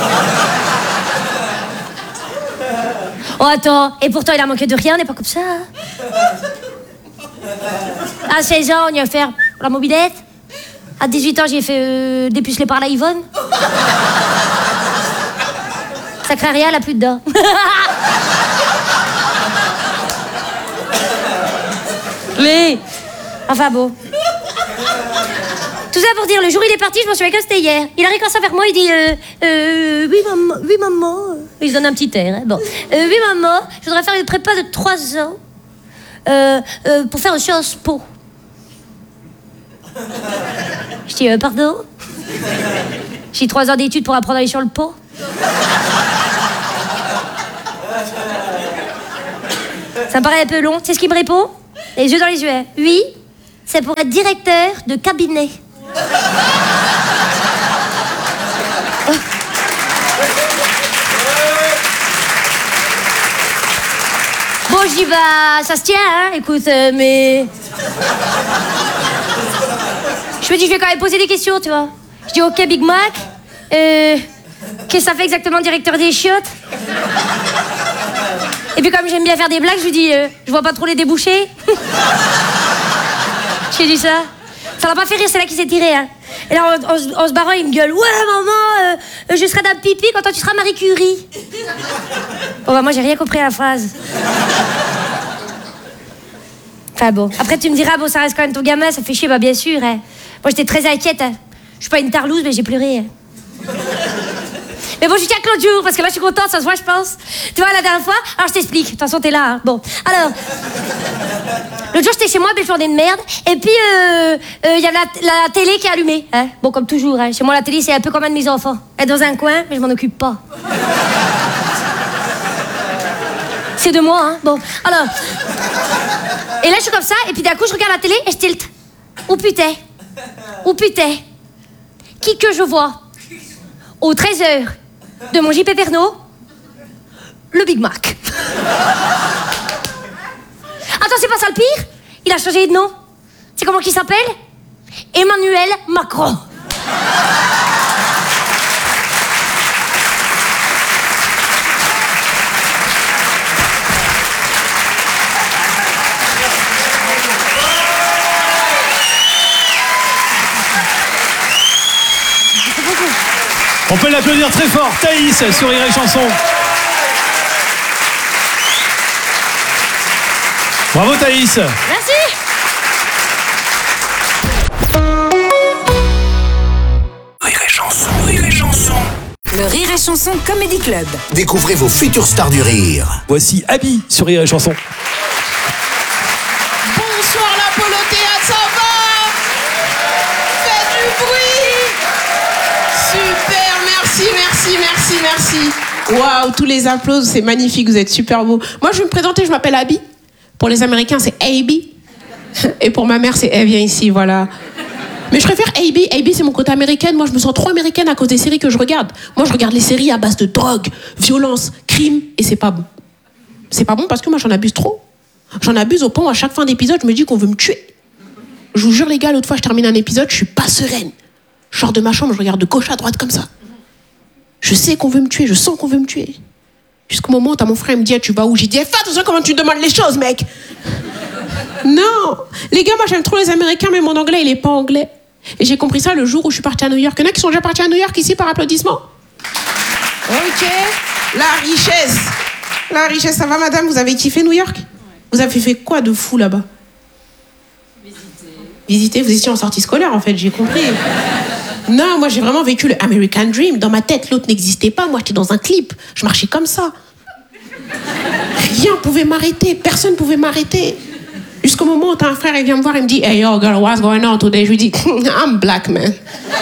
Oh attends, et pourtant il a manqué de rien, on n'est pas comme ça. Hein. À 16 ans, on y a fait la mobilette. À 18 ans, j'ai fait dépuceler par la Yvonne. Ça craint rien, elle a plus de dents. Mais... Enfin bon. Tout ça pour dire, le jour où il est parti, je m'en souviens que c'était hier. Il arrive comme ça vers moi, il dit oui maman. Il se donne un petit air, hein. Bon. Oui maman, je voudrais faire une prépa de 3 ans pour faire une Sciences Po. Je dis pardon. J'ai 3 ans d'études pour apprendre à aller sur le pot. Ça me paraît un peu long. C'est ce qu'il me répond? Les yeux dans les yeux. Hein. Oui, c'est pour être directeur de cabinet. Bon, je dis, bah, ça se tient, hein, écoute, mais... Je me dis, je vais quand même poser des questions, tu vois. Je dis, ok, Big Mac, qu'est-ce que ça fait exactement, directeur des chiottes? Et puis comme j'aime bien faire des blagues, je lui dis, je vois pas trop les débouchés. J'ai dit ça. Ça l'a pas fait rire, c'est là qu'il s'est tiré, hein. Et là, en se barrant, il me gueule, ouais, maman, je serai Dame Pipi quand toi tu seras Marie Curie. Bon, bah, moi, j'ai rien compris à la phrase. Enfin bon, après tu me diras, bon, ça reste quand même ton gamin, ça fait chier, bah bien sûr, hein. Moi, j'étais très inquiète, hein. Je suis pas une tarlouse, mais j'ai pleuré, hein. Mais bon, je tiens que l'autre jour, parce que là, je suis contente, ça se voit, je pense. Tu vois, la dernière fois, alors je t'explique, de toute façon, t'es là, hein. Bon, alors... L'autre jour, j'étais chez moi, belle journée de merde, et puis, il y a la télé qui est allumée, hein. Bon, comme toujours, hein. Chez moi, la télé, c'est un peu comme un de mes enfants. Elle est dans un coin, mais je m'en occupe pas. C'est de moi, hein. Bon, alors... Et là, je suis comme ça, et puis d'un coup, je regarde la télé, et je tilte. Oh putain. Oh putain. Qui que je vois au 13h de mon JP Pernod? Le Big Mac. Attends, c'est pas ça le pire? Il a changé de nom. C'est comment qu'il s'appelle? Emmanuel Macron. On peut l'applaudir très fort. Thaïs sur Rire et Chanson. Bravo Thaïs. Merci. Rire et Chanson, Rire et Chanson. Le Rire et Chanson Comedy Club. Découvrez vos futures stars du rire. Voici Abby sur Rire et Chanson. Bonsoir l'Apollo Théâtre, ça va? Faites du bruit. Super, merci. Waouh, tous les applaudissements, c'est magnifique, vous êtes super beaux. Moi, je vais me présenter, je m'appelle Abby. Pour les Américains, c'est Abby. Et pour ma mère, c'est elle vient ici, voilà. Mais je préfère Abby. Abby, c'est mon côté américaine. Moi, je me sens trop américaine à cause des séries que je regarde. Moi, je regarde les séries à base de drogue, violence, crime, et c'est pas bon. C'est pas bon parce que moi, j'en abuse trop. J'en abuse au point où à chaque fin d'épisode, je me dis qu'on veut me tuer. Je vous jure, les gars, l'autre fois, je termine un épisode, je suis pas sereine. Je sors de ma chambre, je regarde de gauche à droite comme ça. Je sais qu'on veut me tuer, je sens qu'on veut me tuer. Jusqu'au moment où t'as mon frère, il me dit, tu vas où? J'ai dit, fais attention comment tu demandes les choses, mec. Non. Les gars, moi, j'aime trop les Américains, mais mon anglais, il est pas anglais. Et j'ai compris ça le jour où je suis partie à New York. Il y en a qui sont déjà partis à New York ici par applaudissement? Ok. La richesse, ça va, madame? Vous avez kiffé New York? Vous avez fait quoi de fou là-bas? Visiter? Vous étiez en sortie scolaire, en fait, j'ai compris. Non, moi j'ai vraiment vécu le American Dream. Dans ma tête, l'autre n'existait pas. Moi, j'étais dans un clip. Je marchais comme ça. Rien pouvait m'arrêter. Personne pouvait m'arrêter. Jusqu'au moment où t'as un frère, il vient me voir, il me dit, hey yo, girl, what's going on today? Je lui dis, I'm black, man.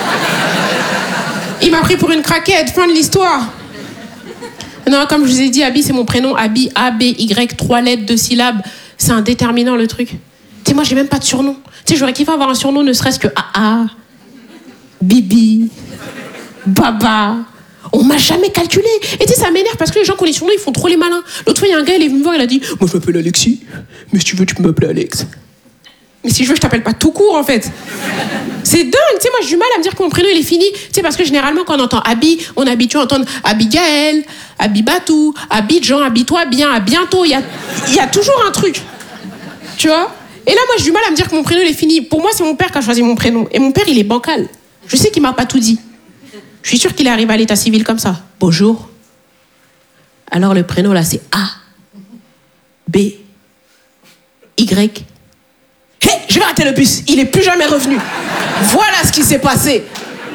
Il m'a pris pour une craquette. Fin de l'histoire. Non, comme je vous ai dit, Abby, c'est mon prénom. Abby, A-B-Y, 3 lettres, 2 syllabes. C'est un déterminant, le truc. Tu sais, moi, j'ai même pas de surnom. Tu sais, j'aurais kiffé avoir un surnom, ne serait-ce que AA. Bibi, Baba, on m'a jamais calculé. Et tu sais, ça m'énerve parce que les gens qui ont les surnoms, ils font trop les malins. L'autre fois, il y a un gars, il est venu me voir, il a dit, moi je m'appelle Alexis, mais si tu veux, tu peux m'appeler Alex. Mais si je veux, je t'appelle pas tout court en fait. C'est dingue, tu sais, moi j'ai du mal à me dire que mon prénom il est fini. Tu sais, parce que généralement, quand on entend Abby, on est habitué à entendre Abigail, Abibatou, Abidjan, Abis-toi bien, à bientôt. Il y a toujours un truc. Tu vois? Et là, moi j'ai du mal à me dire que mon prénom il est fini. Pour moi, c'est mon père qui a choisi mon prénom. Et mon père, il est bancal. Je sais qu'il m'a pas tout dit. Je suis sûre qu'il est arrivé à l'état civil comme ça. Bonjour. Alors le prénom là, c'est A, B, Y. Hé, je vais rater le bus. Il est plus jamais revenu. Voilà ce qui s'est passé.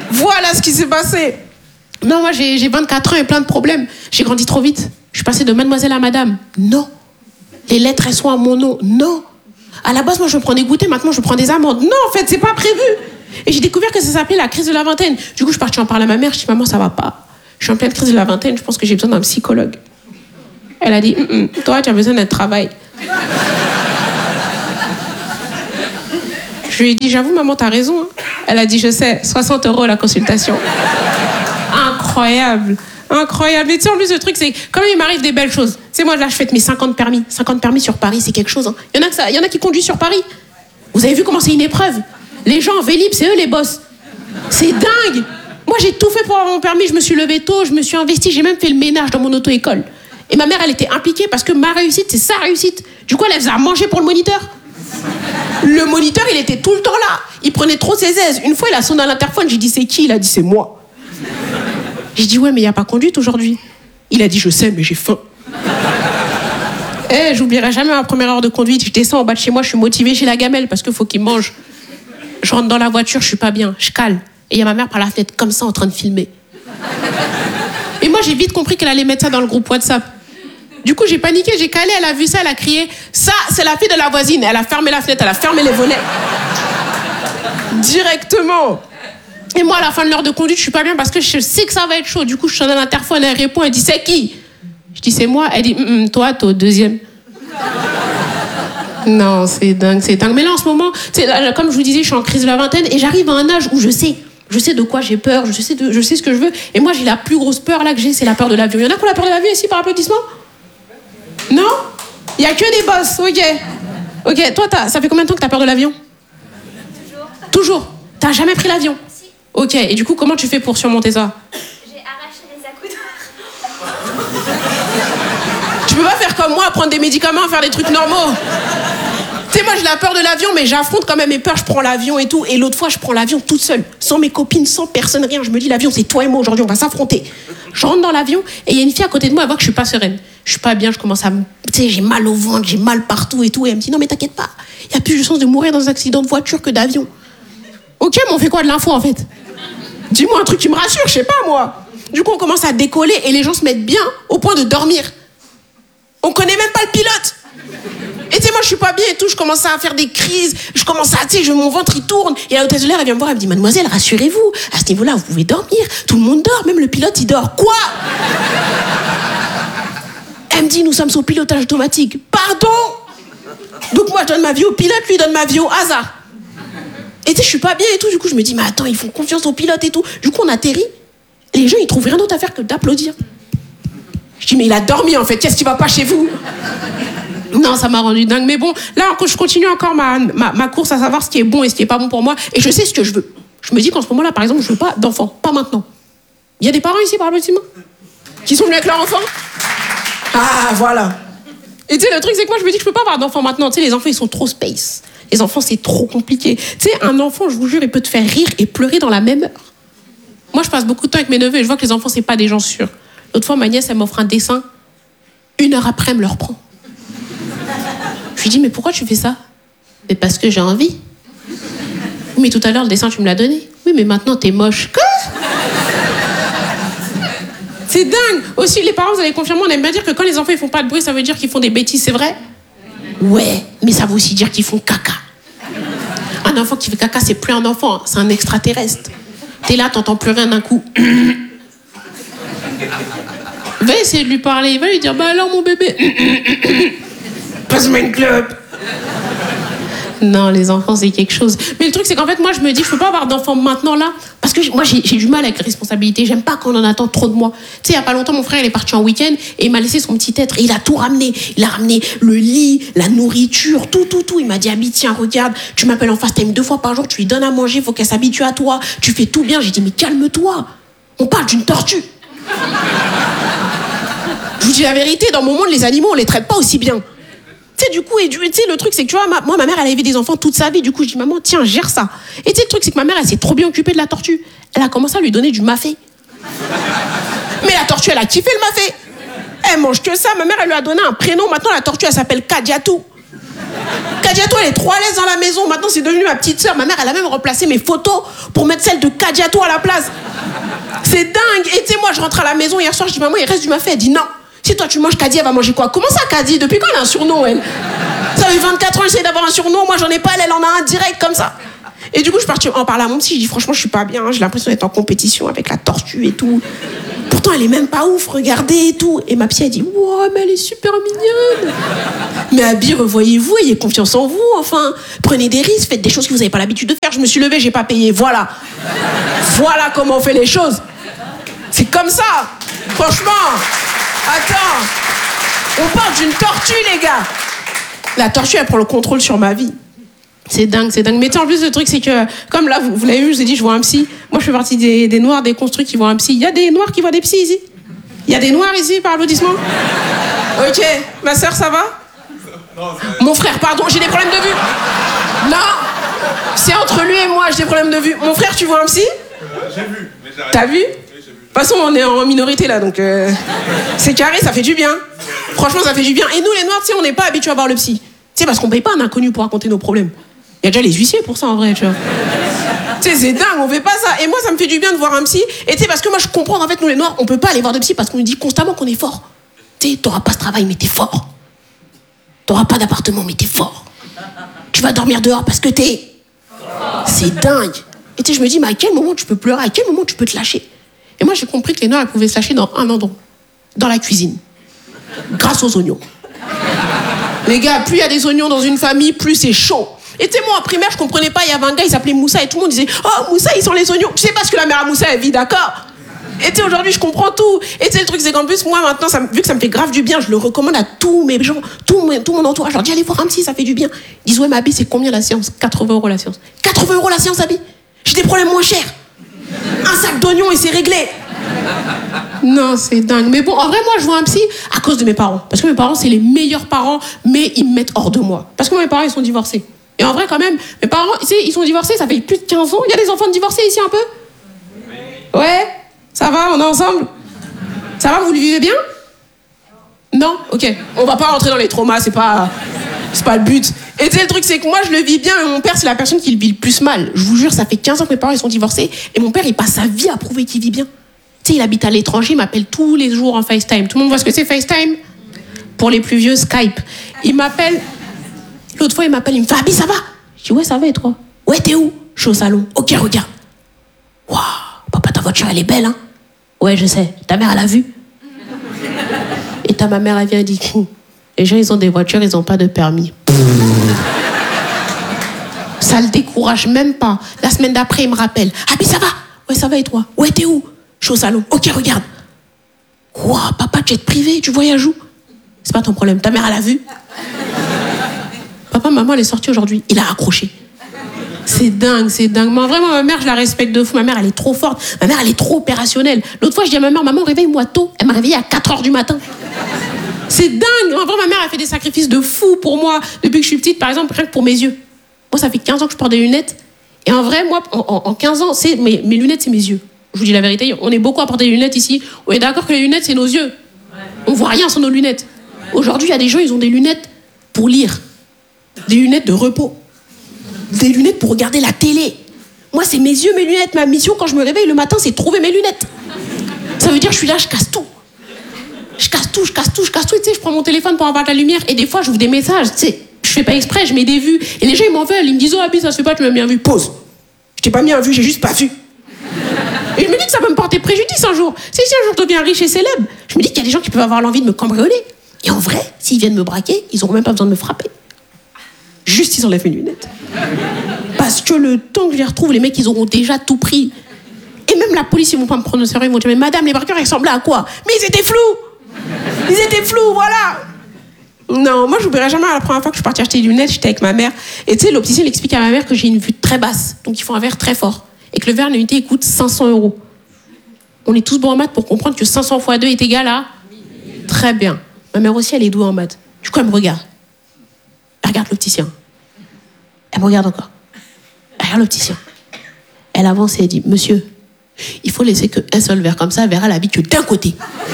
Non, moi j'ai 24 ans et plein de problèmes. J'ai grandi trop vite. Je suis passée de mademoiselle à madame. Non. Les lettres, elles sont à mon nom. Non. À la base, moi je me prends des goûters. Maintenant, je prends des amendes. Non, en fait, c'est pas prévu. Et j'ai découvert que ça s'appelait la crise de la vingtaine. Du coup, je suis partie en parler à ma mère. Je dis, maman, ça va pas. Je suis en pleine crise de la vingtaine. Je pense que j'ai besoin d'un psychologue. Elle a dit, toi, tu as besoin d'un travail. Je lui ai dit, j'avoue, maman, t'as raison. Hein. Elle a dit, je sais, 60 € la consultation. Incroyable. Incroyable. Et tu sais, en plus, le truc, c'est quand même, il m'arrive des belles choses. Tu sais, moi, là, je fête mes 50 permis. 50 permis sur Paris, c'est quelque chose. Hein. Il y en a qui conduisent sur Paris. Vous avez vu comment c'est une épreuve? Les gens en Vélib, c'est eux les boss. C'est dingue. Moi, j'ai tout fait pour avoir mon permis. Je me suis levée tôt, je me suis investie. J'ai même fait le ménage dans mon auto-école. Et ma mère, elle était impliquée parce que ma réussite, c'est sa réussite. Du coup, elle faisait à manger pour le moniteur. Le moniteur, il était tout le temps là. Il prenait trop ses aises. Une fois, il a sonné à l'interphone. J'ai dit, c'est qui? Il a dit, c'est moi. J'ai dit, ouais, mais il n'y a pas conduite aujourd'hui. Il a dit, je sais, mais j'ai faim. J'oublierai jamais ma première heure de conduite. Je descends en bas de chez moi, je suis motivée, j'ai la gamelle parce qu'il faut qu'il mange. Je rentre dans la voiture, je suis pas bien, je cale. Et il y a ma mère par la fenêtre comme ça en train de filmer. Et moi, j'ai vite compris qu'elle allait mettre ça dans le groupe WhatsApp. Du coup, j'ai paniqué, j'ai calé, elle a vu ça, elle a crié « Ça, c'est la fille de la voisine !» Elle a fermé la fenêtre, elle a fermé les volets. Directement. Et moi, à la fin de l'heure de conduite, je suis pas bien parce que je sais que ça va être chaud. Du coup, je sonne à l'interphone, elle répond, elle dit « C'est qui ?» Je dis « C'est moi ». Elle dit « Toi, t'es au deuxième. » Non, c'est dingue, c'est dingue. Mais là, en ce moment, là, comme je vous disais, je suis en crise de la vingtaine et j'arrive à un âge où je sais de quoi j'ai peur, je sais ce que je veux. Et moi, j'ai la plus grosse peur là que j'ai, c'est la peur de l'avion. Il y en a qui ont la peur de l'avion ici par applaudissement? Non? Il y a que des boss, ok. Ok, toi, ça fait combien de temps que t'as peur de l'avion? Toujours. T'as jamais pris l'avion? Si. Ok, et du coup, comment tu fais pour surmonter ça? J'ai arraché les accoudoirs. Tu peux pas faire comme moi, prendre des médicaments, faire des trucs normaux. Tu sais, moi, j'ai la peur de l'avion, mais j'affronte quand même mes peurs, je prends l'avion et tout. Et l'autre fois, je prends l'avion toute seule, sans mes copines, sans personne, rien. Je me dis, l'avion, c'est toi et moi aujourd'hui, on va s'affronter. Je rentre dans l'avion et il y a une fille à côté de moi, elle voit que je suis pas sereine. Je suis pas bien, je commence à me... Tu sais, j'ai mal au ventre, j'ai mal partout et tout. Et elle me dit, non, mais t'inquiète pas, il y a plus de chance de mourir dans un accident de voiture que d'avion. Ok, mais on fait quoi de l'info, en fait? Dis-moi un truc qui me rassure, je sais pas, moi. Du coup, on commence à décoller et les gens se mettent bien au point de dormir. On connaît même pas le pilote. Et tu sais, moi, je suis pas bien et tout, je commence à faire des crises, je commence à, tu sais, mon ventre, il tourne. Et la hôtesse de l'air, elle vient me voir, elle me dit, mademoiselle, rassurez-vous, à ce niveau-là, vous pouvez dormir. Tout le monde dort, même le pilote, il dort. Quoi? Elle me dit, nous sommes au pilotage automatique. Pardon? Donc moi, je donne ma vie au pilote, lui donne ma vie au hasard. Et tu sais, je suis pas bien et tout, du coup, je me dis, mais attends, ils font confiance au pilote et tout. Du coup, on atterrit, les gens, ils trouvent rien d'autre à faire que d'applaudir. Je dis, mais il a dormi, en fait, qu'est-ce qui va pas chez vous? Non, ça m'a rendu dingue. Mais bon, là, je continue encore ma course à savoir ce qui est bon et ce qui est pas bon pour moi. Et je sais ce que je veux. Je me dis qu'en ce moment-là, par exemple, je veux pas d'enfants. Pas maintenant. Il y a des parents ici, par applaudissement, qui sont venus avec leur enfant? Ah, voilà. Et tu sais, le truc, c'est que moi, je me dis que je peux pas avoir d'enfants maintenant. Tu sais, les enfants, ils sont trop space. Les enfants, c'est trop compliqué. Tu sais, un enfant, je vous jure, il peut te faire rire et pleurer dans la même heure. Moi, je passe beaucoup de temps avec mes neveux et je vois que les enfants, c'est pas des gens sûrs. L'autre fois, ma nièce, elle m'offre un dessin. 1 heure après, elle me le reprend. Je lui dis, mais pourquoi tu fais ça? Mais parce que j'ai envie. Oui, mais tout à l'heure, le dessin, tu me l'as donné. Oui, mais maintenant, t'es moche. Quoi? C'est dingue. Aussi, les parents, vous allez confirmer, on aime bien dire que quand les enfants, ils font pas de bruit, ça veut dire qu'ils font des bêtises, c'est vrai? Ouais, mais ça veut aussi dire qu'ils font caca. Un enfant qui fait caca, c'est plus un enfant, hein, c'est un extraterrestre. T'es là, t'entends plus rien d'un coup. Va essayer de lui parler, il va lui dire, bah alors mon bébé, passe-moi une clope. Non, les enfants, c'est quelque chose. Mais le truc, c'est qu'en fait, moi, je me dis, je peux pas avoir d'enfants maintenant, là, parce que moi, j'ai du mal avec les responsabilités. J'aime pas quand on en attend trop de moi. Tu sais, il y a pas longtemps, mon frère, il est parti en week-end et il m'a laissé son petit être. Et il a tout ramené. Il a ramené le lit, la nourriture, tout. Il m'a dit, Abby, tiens, regarde, tu m'appelles en FaceTime 2 fois par jour, tu lui donnes à manger, faut qu'elle s'habitue à toi, tu fais tout bien. J'ai dit, mais calme-toi. On parle d'une tortue. Je vous dis la vérité, dans mon monde, les animaux, on les traite pas aussi bien. Tu sais, du coup, tu sais, le truc, c'est que tu vois, moi, ma mère, elle a élevé des enfants toute sa vie. Du coup, je dis, maman, tiens, gère ça. Et tu sais, le truc, c'est que ma mère, elle s'est trop bien occupée de la tortue. Elle a commencé à lui donner du mafé. Mais la tortue, elle a kiffé le mafé. Elle mange que ça. Ma mère, elle lui a donné un prénom. Maintenant, la tortue, elle s'appelle Kadiatou. Kadiatou, elle est trop à l'aise dans la maison. Maintenant, c'est devenu ma petite sœur. Ma mère, elle a même remplacé mes photos pour mettre celle de Kadiatou à la place. C'est dingue. Et tu sais, moi, je rentre à la maison hier soir, je dis, maman, il reste du mafé. Elle dit, non. Si toi tu manges Kadi, elle va manger quoi? Comment ça, Kadi? Depuis quand elle a un surnom, elle? Ça fait 24 ans, j'essaie d'avoir un surnom. Moi, j'en ai pas, elle en a un direct comme ça. Et du coup, je suis partie en parler à mon psy. Je dis, franchement, je suis pas bien. J'ai l'impression d'être en compétition avec la tortue et tout. Pourtant, pourtant, elle est même pas ouf, regardez et tout. Et ma psy, elle dit, wow, mais elle est super mignonne. Mais Abby, revoyez-vous, ayez confiance en vous, enfin. Prenez des risques, faites des choses que vous n'avez pas l'habitude de faire. Je me suis levée, j'ai pas payé, voilà. Voilà comment on fait les choses. C'est comme ça. Franchement, attends. On parle d'une tortue, les gars. La tortue, elle prend le contrôle sur ma vie. C'est dingue, c'est dingue. Mais en plus, le truc, c'est que, comme là, vous l'avez vu, je vous ai dit, je vois un psy. Moi, je fais partie des noirs déconstruits qui voient un psy. Il y a des noirs qui voient des psys ici? Il y a des noirs ici, par applaudissement? Ok. Ma sœur, ça va? Mon frère, pardon, j'ai des problèmes de vue. Non, c'est entre lui et moi, j'ai des problèmes de vue. Mon frère, tu vois un psy? J'ai vu, mais j'ai T'as vu? De toute façon, on est en minorité là, donc c'est carré, ça fait du bien. Franchement, ça fait du bien. Et nous, les noirs, tu sais, on n'est pas habitués à voir le psy. Tu sais, parce qu'on paye pas un inconnu pour raconter nos problèmes. Il y a déjà les huissiers pour ça, en vrai, tu vois. Tu sais, c'est dingue, on fait pas ça. Et moi, ça me fait du bien de voir un psy. Et tu sais, parce que moi, je comprends, en fait, nous, les noirs, on peut pas aller voir de psy parce qu'on nous dit constamment qu'on est fort. Tu sais, t'auras pas ce travail, mais t'es fort. T'auras pas d'appartement, mais t'es fort. Tu vas dormir dehors parce que t'es... C'est dingue. Et tu sais, je me dis, mais à quel moment tu peux pleurer? À quel moment tu peux te lâcher? Et moi, j'ai compris que les noirs, elles pouvaient se lâcher dans un endroit. Dans la cuisine. Grâce aux oignons. Les gars, plus il y a des oignons dans une famille, plus c'est chaud. Et tu sais, moi, en primaire, je comprenais pas, il y avait un gars, il s'appelait Moussa, et tout le monde disait, oh, Moussa, ils sont les oignons. Tu sais pas ce que la mère à Moussa, elle vit, d'accord? Et tu sais, aujourd'hui, je comprends tout. Et tu sais, le truc, c'est qu'en plus, moi, maintenant, vu que ça me fait grave du bien, je le recommande à tous mes gens, tout mon entourage. Je leur dis, allez voir un psy, ça fait du bien. Ils disent, ouais, mais Abby, c'est combien la séance? 80 € la séance. 80 € la séance, Abby? J'ai des problèmes moins chers. Un sac d'oignons et c'est réglé. Non, c'est dingue. Mais bon, en vrai, moi, je vois un psy à cause de mes parents. Parce que mes parents, c'est les meilleurs parents, mais ils me mettent hors de moi. Parce que moi, mes parents, ils sont divorcés. Et en vrai, quand même, mes parents, tu sais, ils sont divorcés, ça fait plus de 15 ans. Il y a des enfants divorcés ici un peu? Ouais? Ça va, on est ensemble? Ça va, vous le vivez bien? Non? Ok. On va pas rentrer dans les traumas, c'est pas le but. Et tu sais, le truc, c'est que moi, je le vis bien, mais mon père, c'est la personne qui le vit le plus mal. Je vous jure, ça fait 15 ans que mes parents, ils sont divorcés, et mon père, il passe sa vie à prouver qu'il vit bien. Tu sais, il habite à l'étranger, il m'appelle tous les jours en FaceTime. Tout le monde voit ce que c'est, FaceTime? Pour les plus vieux, Skype. Il m'appelle... L'autre fois, il m'appelle, il me fait « Abby, ça va ?» Je dis « Ouais, ça va, et toi ?»« Ouais, t'es où ?»« Je suis au salon. »« Ok, regarde. »« Waouh, papa, ta voiture, elle est belle, hein ?»« Ouais, je sais. Ta mère, elle a vu ?» Et ma mère, elle vient et dit « Les gens, ils ont des voitures, ils ont pas de permis. » Ça le décourage même pas. La semaine d'après, il me rappelle « Abby, ça va ?»« Ouais, ça va, et toi ?»« Ouais, t'es où ?»« Je suis au salon. »« Ok, regarde. »« Waouh, papa, jet privé, tu voyages où ?»« C'est pas ton problème. Ta mère, elle a vu ?» Papa, maman, elle est sortie aujourd'hui. Il a accroché. C'est dingue, c'est dingue. Mais vraiment, ma mère, je la respecte de fou. Ma mère, elle est trop forte. Ma mère, elle est trop opérationnelle. L'autre fois, je dis à ma mère, maman, réveille-moi tôt. Elle m'a réveillée à 4h du matin. C'est dingue. En vrai, ma mère, elle fait des sacrifices de fou pour moi. Depuis que je suis petite, par exemple, rien que pour mes yeux. Moi, ça fait 15 ans que je porte des lunettes. Et en vrai, moi, en 15 ans, mes lunettes, c'est mes yeux. Je vous dis la vérité. On est beaucoup à porter des lunettes ici. On est d'accord que les lunettes, c'est nos yeux. On voit rien sans nos lunettes. Aujourd'hui, il y a des gens, ils ont des lunettes pour lire. Des lunettes de repos. Des lunettes pour regarder la télé. Moi, c'est mes yeux, mes lunettes. Ma mission, quand je me réveille le matin, c'est de trouver mes lunettes. Ça veut dire que je suis là, je casse tout. Je casse tout. Et tu sais, je prends mon téléphone pour avoir de la lumière. Et des fois, j'ouvre des messages. Tu sais, je fais pas exprès, je mets des vues. Et les gens, ils m'en veulent. Ils me disent, oh, Abby, ça se fait pas, tu m'as mis en vue. Pause. Je t'ai pas mis en vue, j'ai juste pas vu. Et je me dis que ça peut me porter préjudice un jour. Si un jour je deviens riche et célèbre, je me dis qu'il y a des gens qui peuvent avoir l'envie de me cambrioler. Et en vrai, s'ils viennent me braquer, ils auront même pas besoin de me frapper. Juste, ils enlèvent mes lunettes. Parce que le temps que je les retrouve, les mecs, ils auront déjà tout pris. Et même la police, ils vont pas me prendre au sérieux. Ils vont dire, mais madame, les braqueurs, ils ressemblaient à quoi? Mais ils étaient flous, voilà. Non, moi, je n'oublierai jamais la première fois que je suis partie acheter des lunettes, j'étais avec ma mère. Et tu sais, l'opticien, il explique à ma mère que j'ai une vue très basse. Donc, il faut un verre très fort. Et que le verre l'unité, il coûte 500 €. On est tous bons en maths pour comprendre que 500 x 2 est égal à... Très bien. Ma mère aussi, elle est douée en maths. Du coup, elle me regarde. Elle regarde l'opticien. Elle me regarde encore. Elle regarde l'opticien. Elle avance et elle dit, monsieur, il faut laisser qu'un seul verre. Comme ça, elle verra la vie que d'un côté.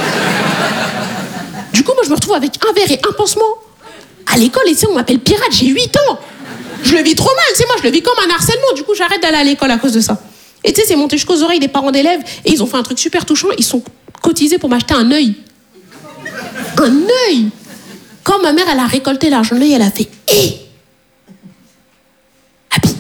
Du coup, moi, je me retrouve avec un verre et un pansement. À l'école, ici, on m'appelle pirate, j'ai 8 ans. Je le vis trop mal, c'est moi, je le vis comme un harcèlement. Du coup, j'arrête d'aller à l'école à cause de ça. Et tu sais, c'est monté jusqu'aux oreilles des parents d'élèves. Et ils ont fait un truc super touchant. Ils sont cotisés pour m'acheter un œil. Un œil. Quand ma mère, elle a récolté l'argent de l'œil, elle a fait « Hé Abby,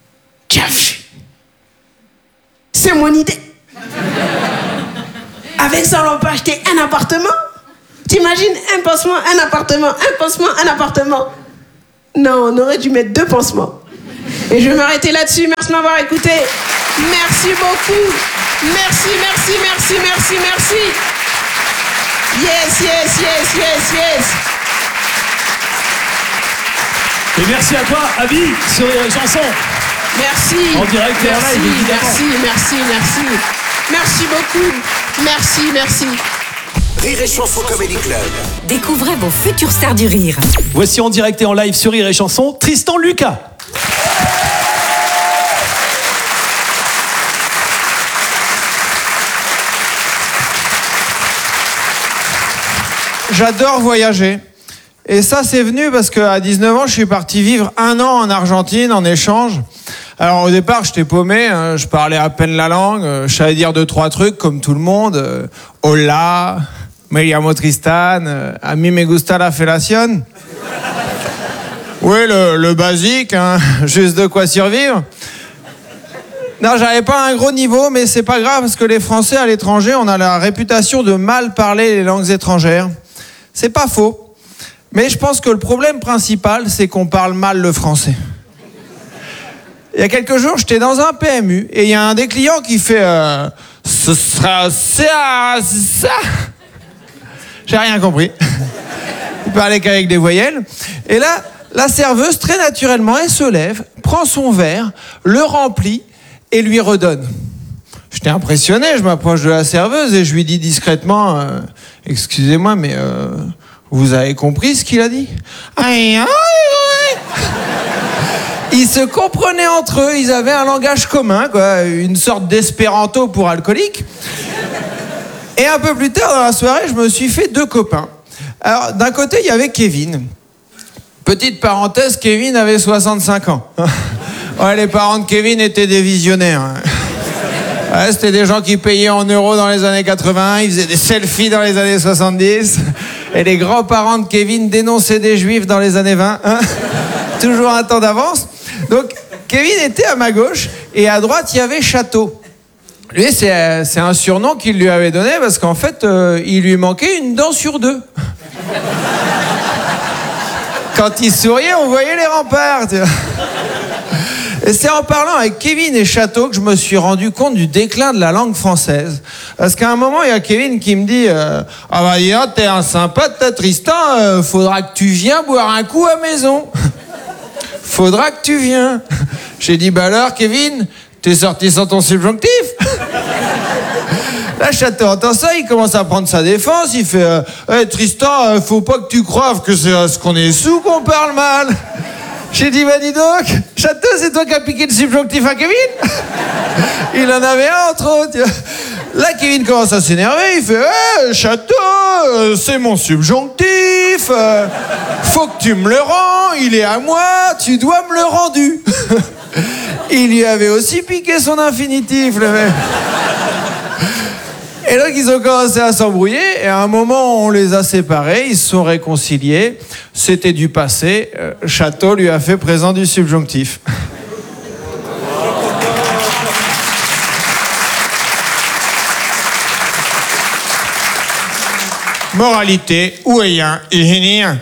tu as vu? C'est mon idée. Avec ça, on peut acheter un appartement. T'imagines, un pansement, un appartement, un pansement, un appartement. Non, on aurait dû mettre 2 pansements. Et je vais m'arrêter là-dessus. Merci de m'avoir écouté. Merci beaucoup. Merci, merci, merci, merci, merci. Yes, yes, yes, yes, yes. Et merci à toi, Abby, sur les chansons. Merci. En direct et en merci, live, évidemment. merci, merci, merci. Merci beaucoup. Merci, merci. Rire et Chanson Comedy Club. Découvrez vos futures stars du rire. Voici en direct et en live sur Rire et Chanson, Tristan Lucas. J'adore voyager. Et ça, c'est venu parce qu'à 19 ans, je suis parti vivre 1 an en Argentine en échange. Alors au départ, j'étais paumé, hein, je parlais à peine la langue, je savais dire 2-3 trucs comme tout le monde. Hola, me llamo Tristan, a mí me gusta la fellation. Oui, le basique, hein, juste de quoi survivre. Non, j'avais pas un gros niveau, mais c'est pas grave parce que les Français à l'étranger, on a la réputation de mal parler les langues étrangères. C'est pas faux. Mais je pense que le problème principal, c'est qu'on parle mal le français. Il y a quelques jours, j'étais dans un PMU et il y a un des clients qui fait ce sera ça. J'ai rien compris. Il parlait qu'avec des voyelles. Et là, la serveuse, très naturellement, elle se lève, prend son verre, le remplit et lui redonne. J'étais impressionné, je m'approche de la serveuse et je lui dis discrètement excusez-moi, mais vous avez compris ce qu'il a dit? Aïe, aïe, aïe. Ils se comprenaient entre eux, ils avaient un langage commun, quoi, une sorte d'espéranto pour alcooliques. Et un peu plus tard dans la soirée, je me suis fait 2 copains. Alors, d'un côté, il y avait Kevin. Petite parenthèse, Kevin avait 65 ans. Ouais, les parents de Kevin étaient des visionnaires. Ouais, c'était des gens qui payaient en euros dans les années 80, ils faisaient des selfies dans les années 70. Et les grands-parents de Kevin dénonçaient des juifs dans les années 20. Hein. Toujours un temps d'avance. Donc, Kevin était à ma gauche, et à droite, il y avait Château. Lui, c'est un surnom qu'il lui avait donné, parce qu'en fait, il lui manquait une dent sur 2. Quand il souriait, on voyait les remparts. Tu vois. Et c'est en parlant avec Kevin et Château que je me suis rendu compte du déclin de la langue française. Parce qu'à un moment, il y a Kevin qui me dit ah bah dis donc, t'es un sympa, t'as Tristan, faudra que tu viennes boire un coup à maison. Faudra que tu viennes. J'ai dit bah alors Kevin, t'es sorti sans ton subjonctif. Là, Château entend ça, il commence à prendre sa défense, il fait hey, Tristan, faut pas que tu croives que c'est parce qu'on est sous qu'on parle mal. J'ai dit, bah dis donc, Château, c'est toi qui as piqué le subjonctif à Kevin? Il en avait un, entre autres. Là, Kevin commence à s'énerver, il fait hey, Château, c'est mon subjonctif, faut que tu me le rends, il est à moi, tu dois me le rendu. Il lui avait aussi piqué son infinitif, le mec. Et donc, ils ont commencé à s'embrouiller, et à un moment, on les a séparés, ils se sont réconciliés. C'était du passé. Château lui a fait présent du subjonctif. Moralité, où est un ingénieur?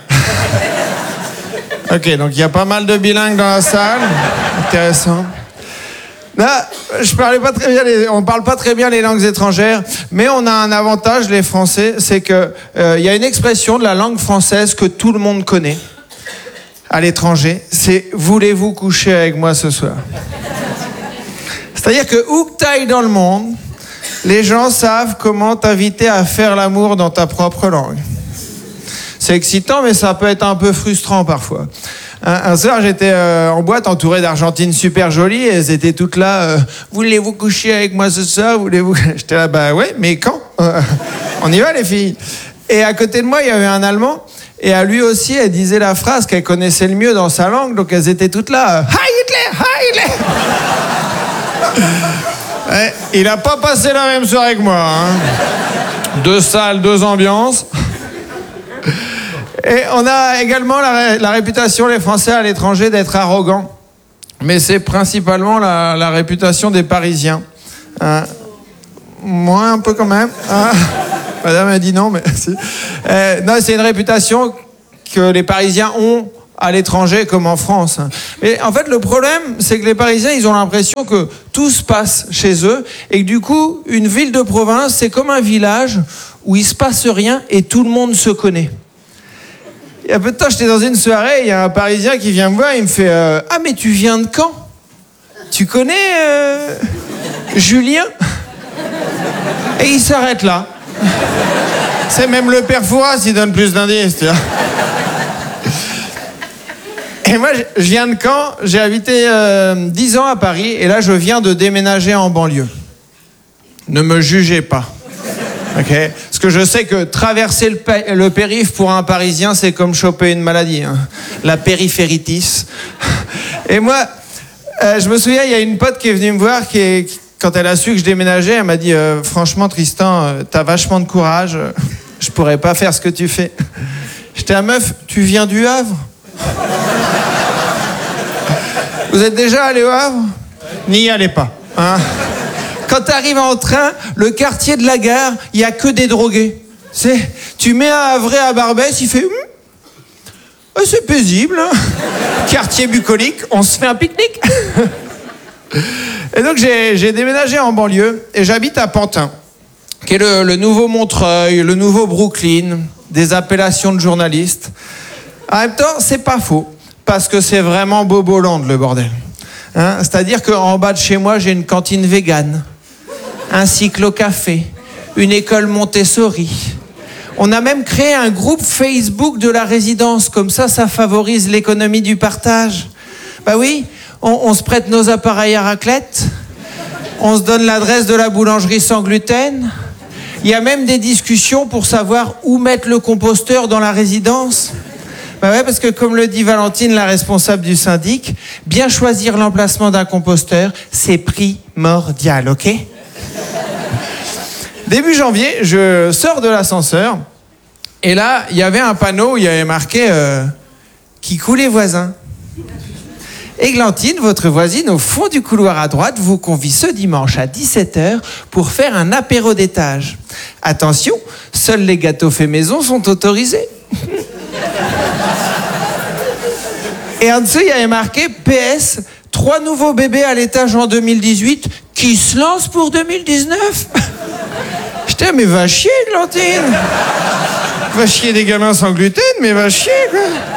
Ok, donc il y a pas mal de bilingues dans la salle. Intéressant. Là, on parle pas très bien les langues étrangères, mais on a un avantage, les Français, c'est que y a une expression de la langue française que tout le monde connaît à l'étranger, c'est « voulez-vous coucher avec moi ce soir ?» C'est-à-dire que où que t'ailles dans le monde, les gens savent comment t'inviter à faire l'amour dans ta propre langue. C'est excitant, mais ça peut être un peu frustrant parfois. Un soir, j'étais en boîte entouré d'Argentines super jolies et elles étaient toutes là. Voulez-vous coucher avec moi ce soir? Voulez-vous? J'étais là, bah ouais, mais quand? On y va les filles. Et à côté de moi, il y avait un Allemand. Et à lui aussi, elle disait la phrase qu'elle connaissait le mieux dans sa langue. Donc elles étaient toutes là. Hi Hitler! Hi Hitler! Ouais, il a pas passé la même soirée que moi. Hein. 2 salles, 2 ambiances. Et on a également la réputation, les Français à l'étranger, d'être arrogants. Mais c'est principalement la réputation des Parisiens. Moi, un peu quand même. Ah, madame a dit non, mais si. Non, c'est une réputation que les Parisiens ont à l'étranger comme en France. Mais en fait, le problème, c'est que les Parisiens, ils ont l'impression que tout se passe chez eux et que du coup, une ville de province, c'est comme un village où il se passe rien et tout le monde se connaît. Il y a peu de temps, j'étais dans une soirée, il y a un Parisien qui vient me voir, il me fait ah, mais tu viens de Caen? Tu connais Julien? Et il s'arrête là. C'est même le père Fouras, il donne plus d'indices, tu vois. Et moi, je viens de Caen, j'ai habité 10 ans à Paris, et là, je viens de déménager en banlieue. Ne me jugez pas. Okay. Parce que je sais que traverser le périph' pour un Parisien, c'est comme choper une maladie. Hein. La périphéritis. Et moi, je me souviens, il y a une pote qui est venue me voir, quand elle a su que je déménageais, elle m'a dit franchement, Tristan, t'as vachement de courage. Je pourrais pas faire ce que tu fais. J'étais à meuf, tu viens du Havre? Vous êtes déjà allé au Havre? N'y allez pas. Hein. Quand tu arrives en train, le quartier de la gare, il n'y a que des drogués. Tu mets un Havrais à Barbès, il fait c'est paisible. Hein. Quartier bucolique, on se fait un pique-nique. Et donc j'ai déménagé en banlieue et j'habite à Pantin, qui est le nouveau Montreuil, le nouveau Brooklyn, des appellations de journalistes. En même temps, c'est pas faux, parce que c'est vraiment Boboland, le bordel. Hein, c'est-à-dire qu'en bas de chez moi, j'ai une cantine végane, un cyclo-café, une école Montessori. On a même créé un groupe Facebook de la résidence, comme ça favorise l'économie du partage. Bah oui, on se prête nos appareils à raclette, on se donne l'adresse de la boulangerie sans gluten. Il y a même des discussions pour savoir où mettre le composteur dans la résidence. Bah ouais, parce que comme le dit Valentine, la responsable du syndic, bien choisir l'emplacement d'un composteur, c'est primordial, ok? Début janvier, je sors de l'ascenseur, et là, il y avait un panneau où il y avait marqué qui coulait voisin. Églantine, votre voisine au fond du couloir à droite, vous convie ce dimanche à 17h pour faire un apéro d'étage. Attention, seuls les gâteaux faits maison sont autorisés. Et en dessous, il y avait marqué PS, 3 nouveaux bébés à l'étage en 2018 qui se lancent pour 2019. J'étais, mais va chier, Églantine. Va chier des gamins sans gluten, mais va chier, quoi.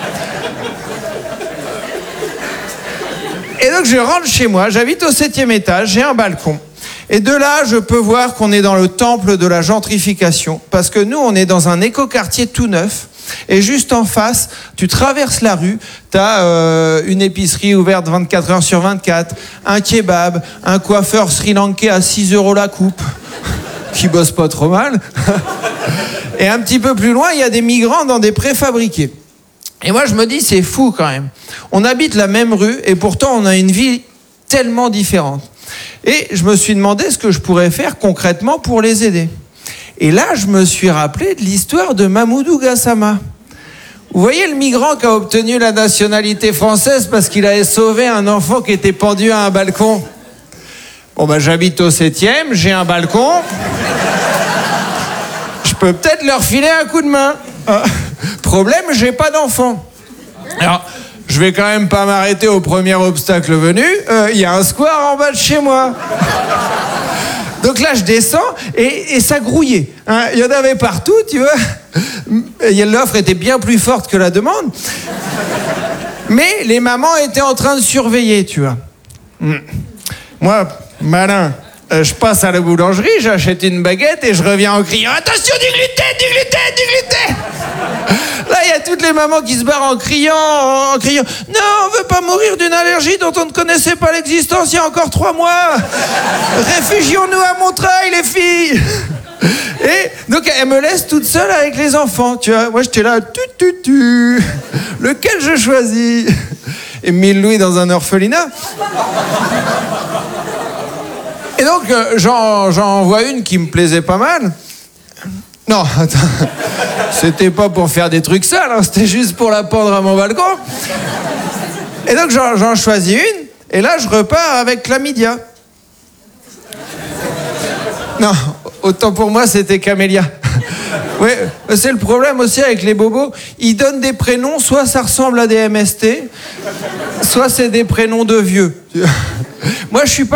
Et donc, je rentre chez moi, j'habite au 7e étage, j'ai un balcon. Et de là, je peux voir qu'on est dans le temple de la gentrification, parce que nous, on est dans un écoquartier tout neuf. Et juste en face, tu traverses la rue, t'as une épicerie ouverte 24 heures sur 24, un kebab, un coiffeur sri-lankais à 6 € la coupe, qui bosse pas trop mal. Et un petit peu plus loin, il y a des migrants dans des préfabriqués. Et moi, je me dis, c'est fou quand même. On habite la même rue et pourtant, on a une vie tellement différente. Et je me suis demandé ce que je pourrais faire concrètement pour les aider. Et là, je me suis rappelé de l'histoire de Mamoudou Gassama. Vous voyez le migrant qui a obtenu la nationalité française parce qu'il avait sauvé un enfant qui était pendu à un balcon. Bon, ben, j'habite au 7e, j'ai un balcon. Je peux peut-être leur filer un coup de main. Problème, j'ai pas d'enfant. Alors, je vais quand même pas m'arrêter au premier obstacle venu. Il y a un square en bas de chez moi. Donc là, je descends et ça grouillait. Hein. Il y en avait partout, tu vois. L'offre était bien plus forte que la demande. Mais les mamans étaient en train de surveiller, tu vois. Moi, malin, je passe à la boulangerie, j'achète une baguette et je reviens en criant « Attention, du gluten, du gluten, du gluten !» Là, il y a toutes les mamans qui se barrent en criant « Non, on veut pas mourir d'une allergie dont on ne connaissait pas l'existence il y a encore 3 mois. Réfugions-nous à Montreuil, les filles !» Et donc, elle me laisse toute seule avec les enfants, tu vois. Moi, j'étais là « Lequel je choisis ?» Et 1000 louis dans un orphelinat. Et donc, j'en vois une qui me plaisait pas mal. Non, attends. C'était pas pour faire des trucs sales, hein, c'était juste pour la pendre à mon balcon. Et donc, j'en choisis une, et là, je repars avec chlamydia. Non, autant pour moi, c'était Camélia. Oui, c'est le problème aussi avec les bobos. Ils donnent des prénoms, soit ça ressemble à des MST, soit c'est des prénoms de vieux. Moi, je suis pas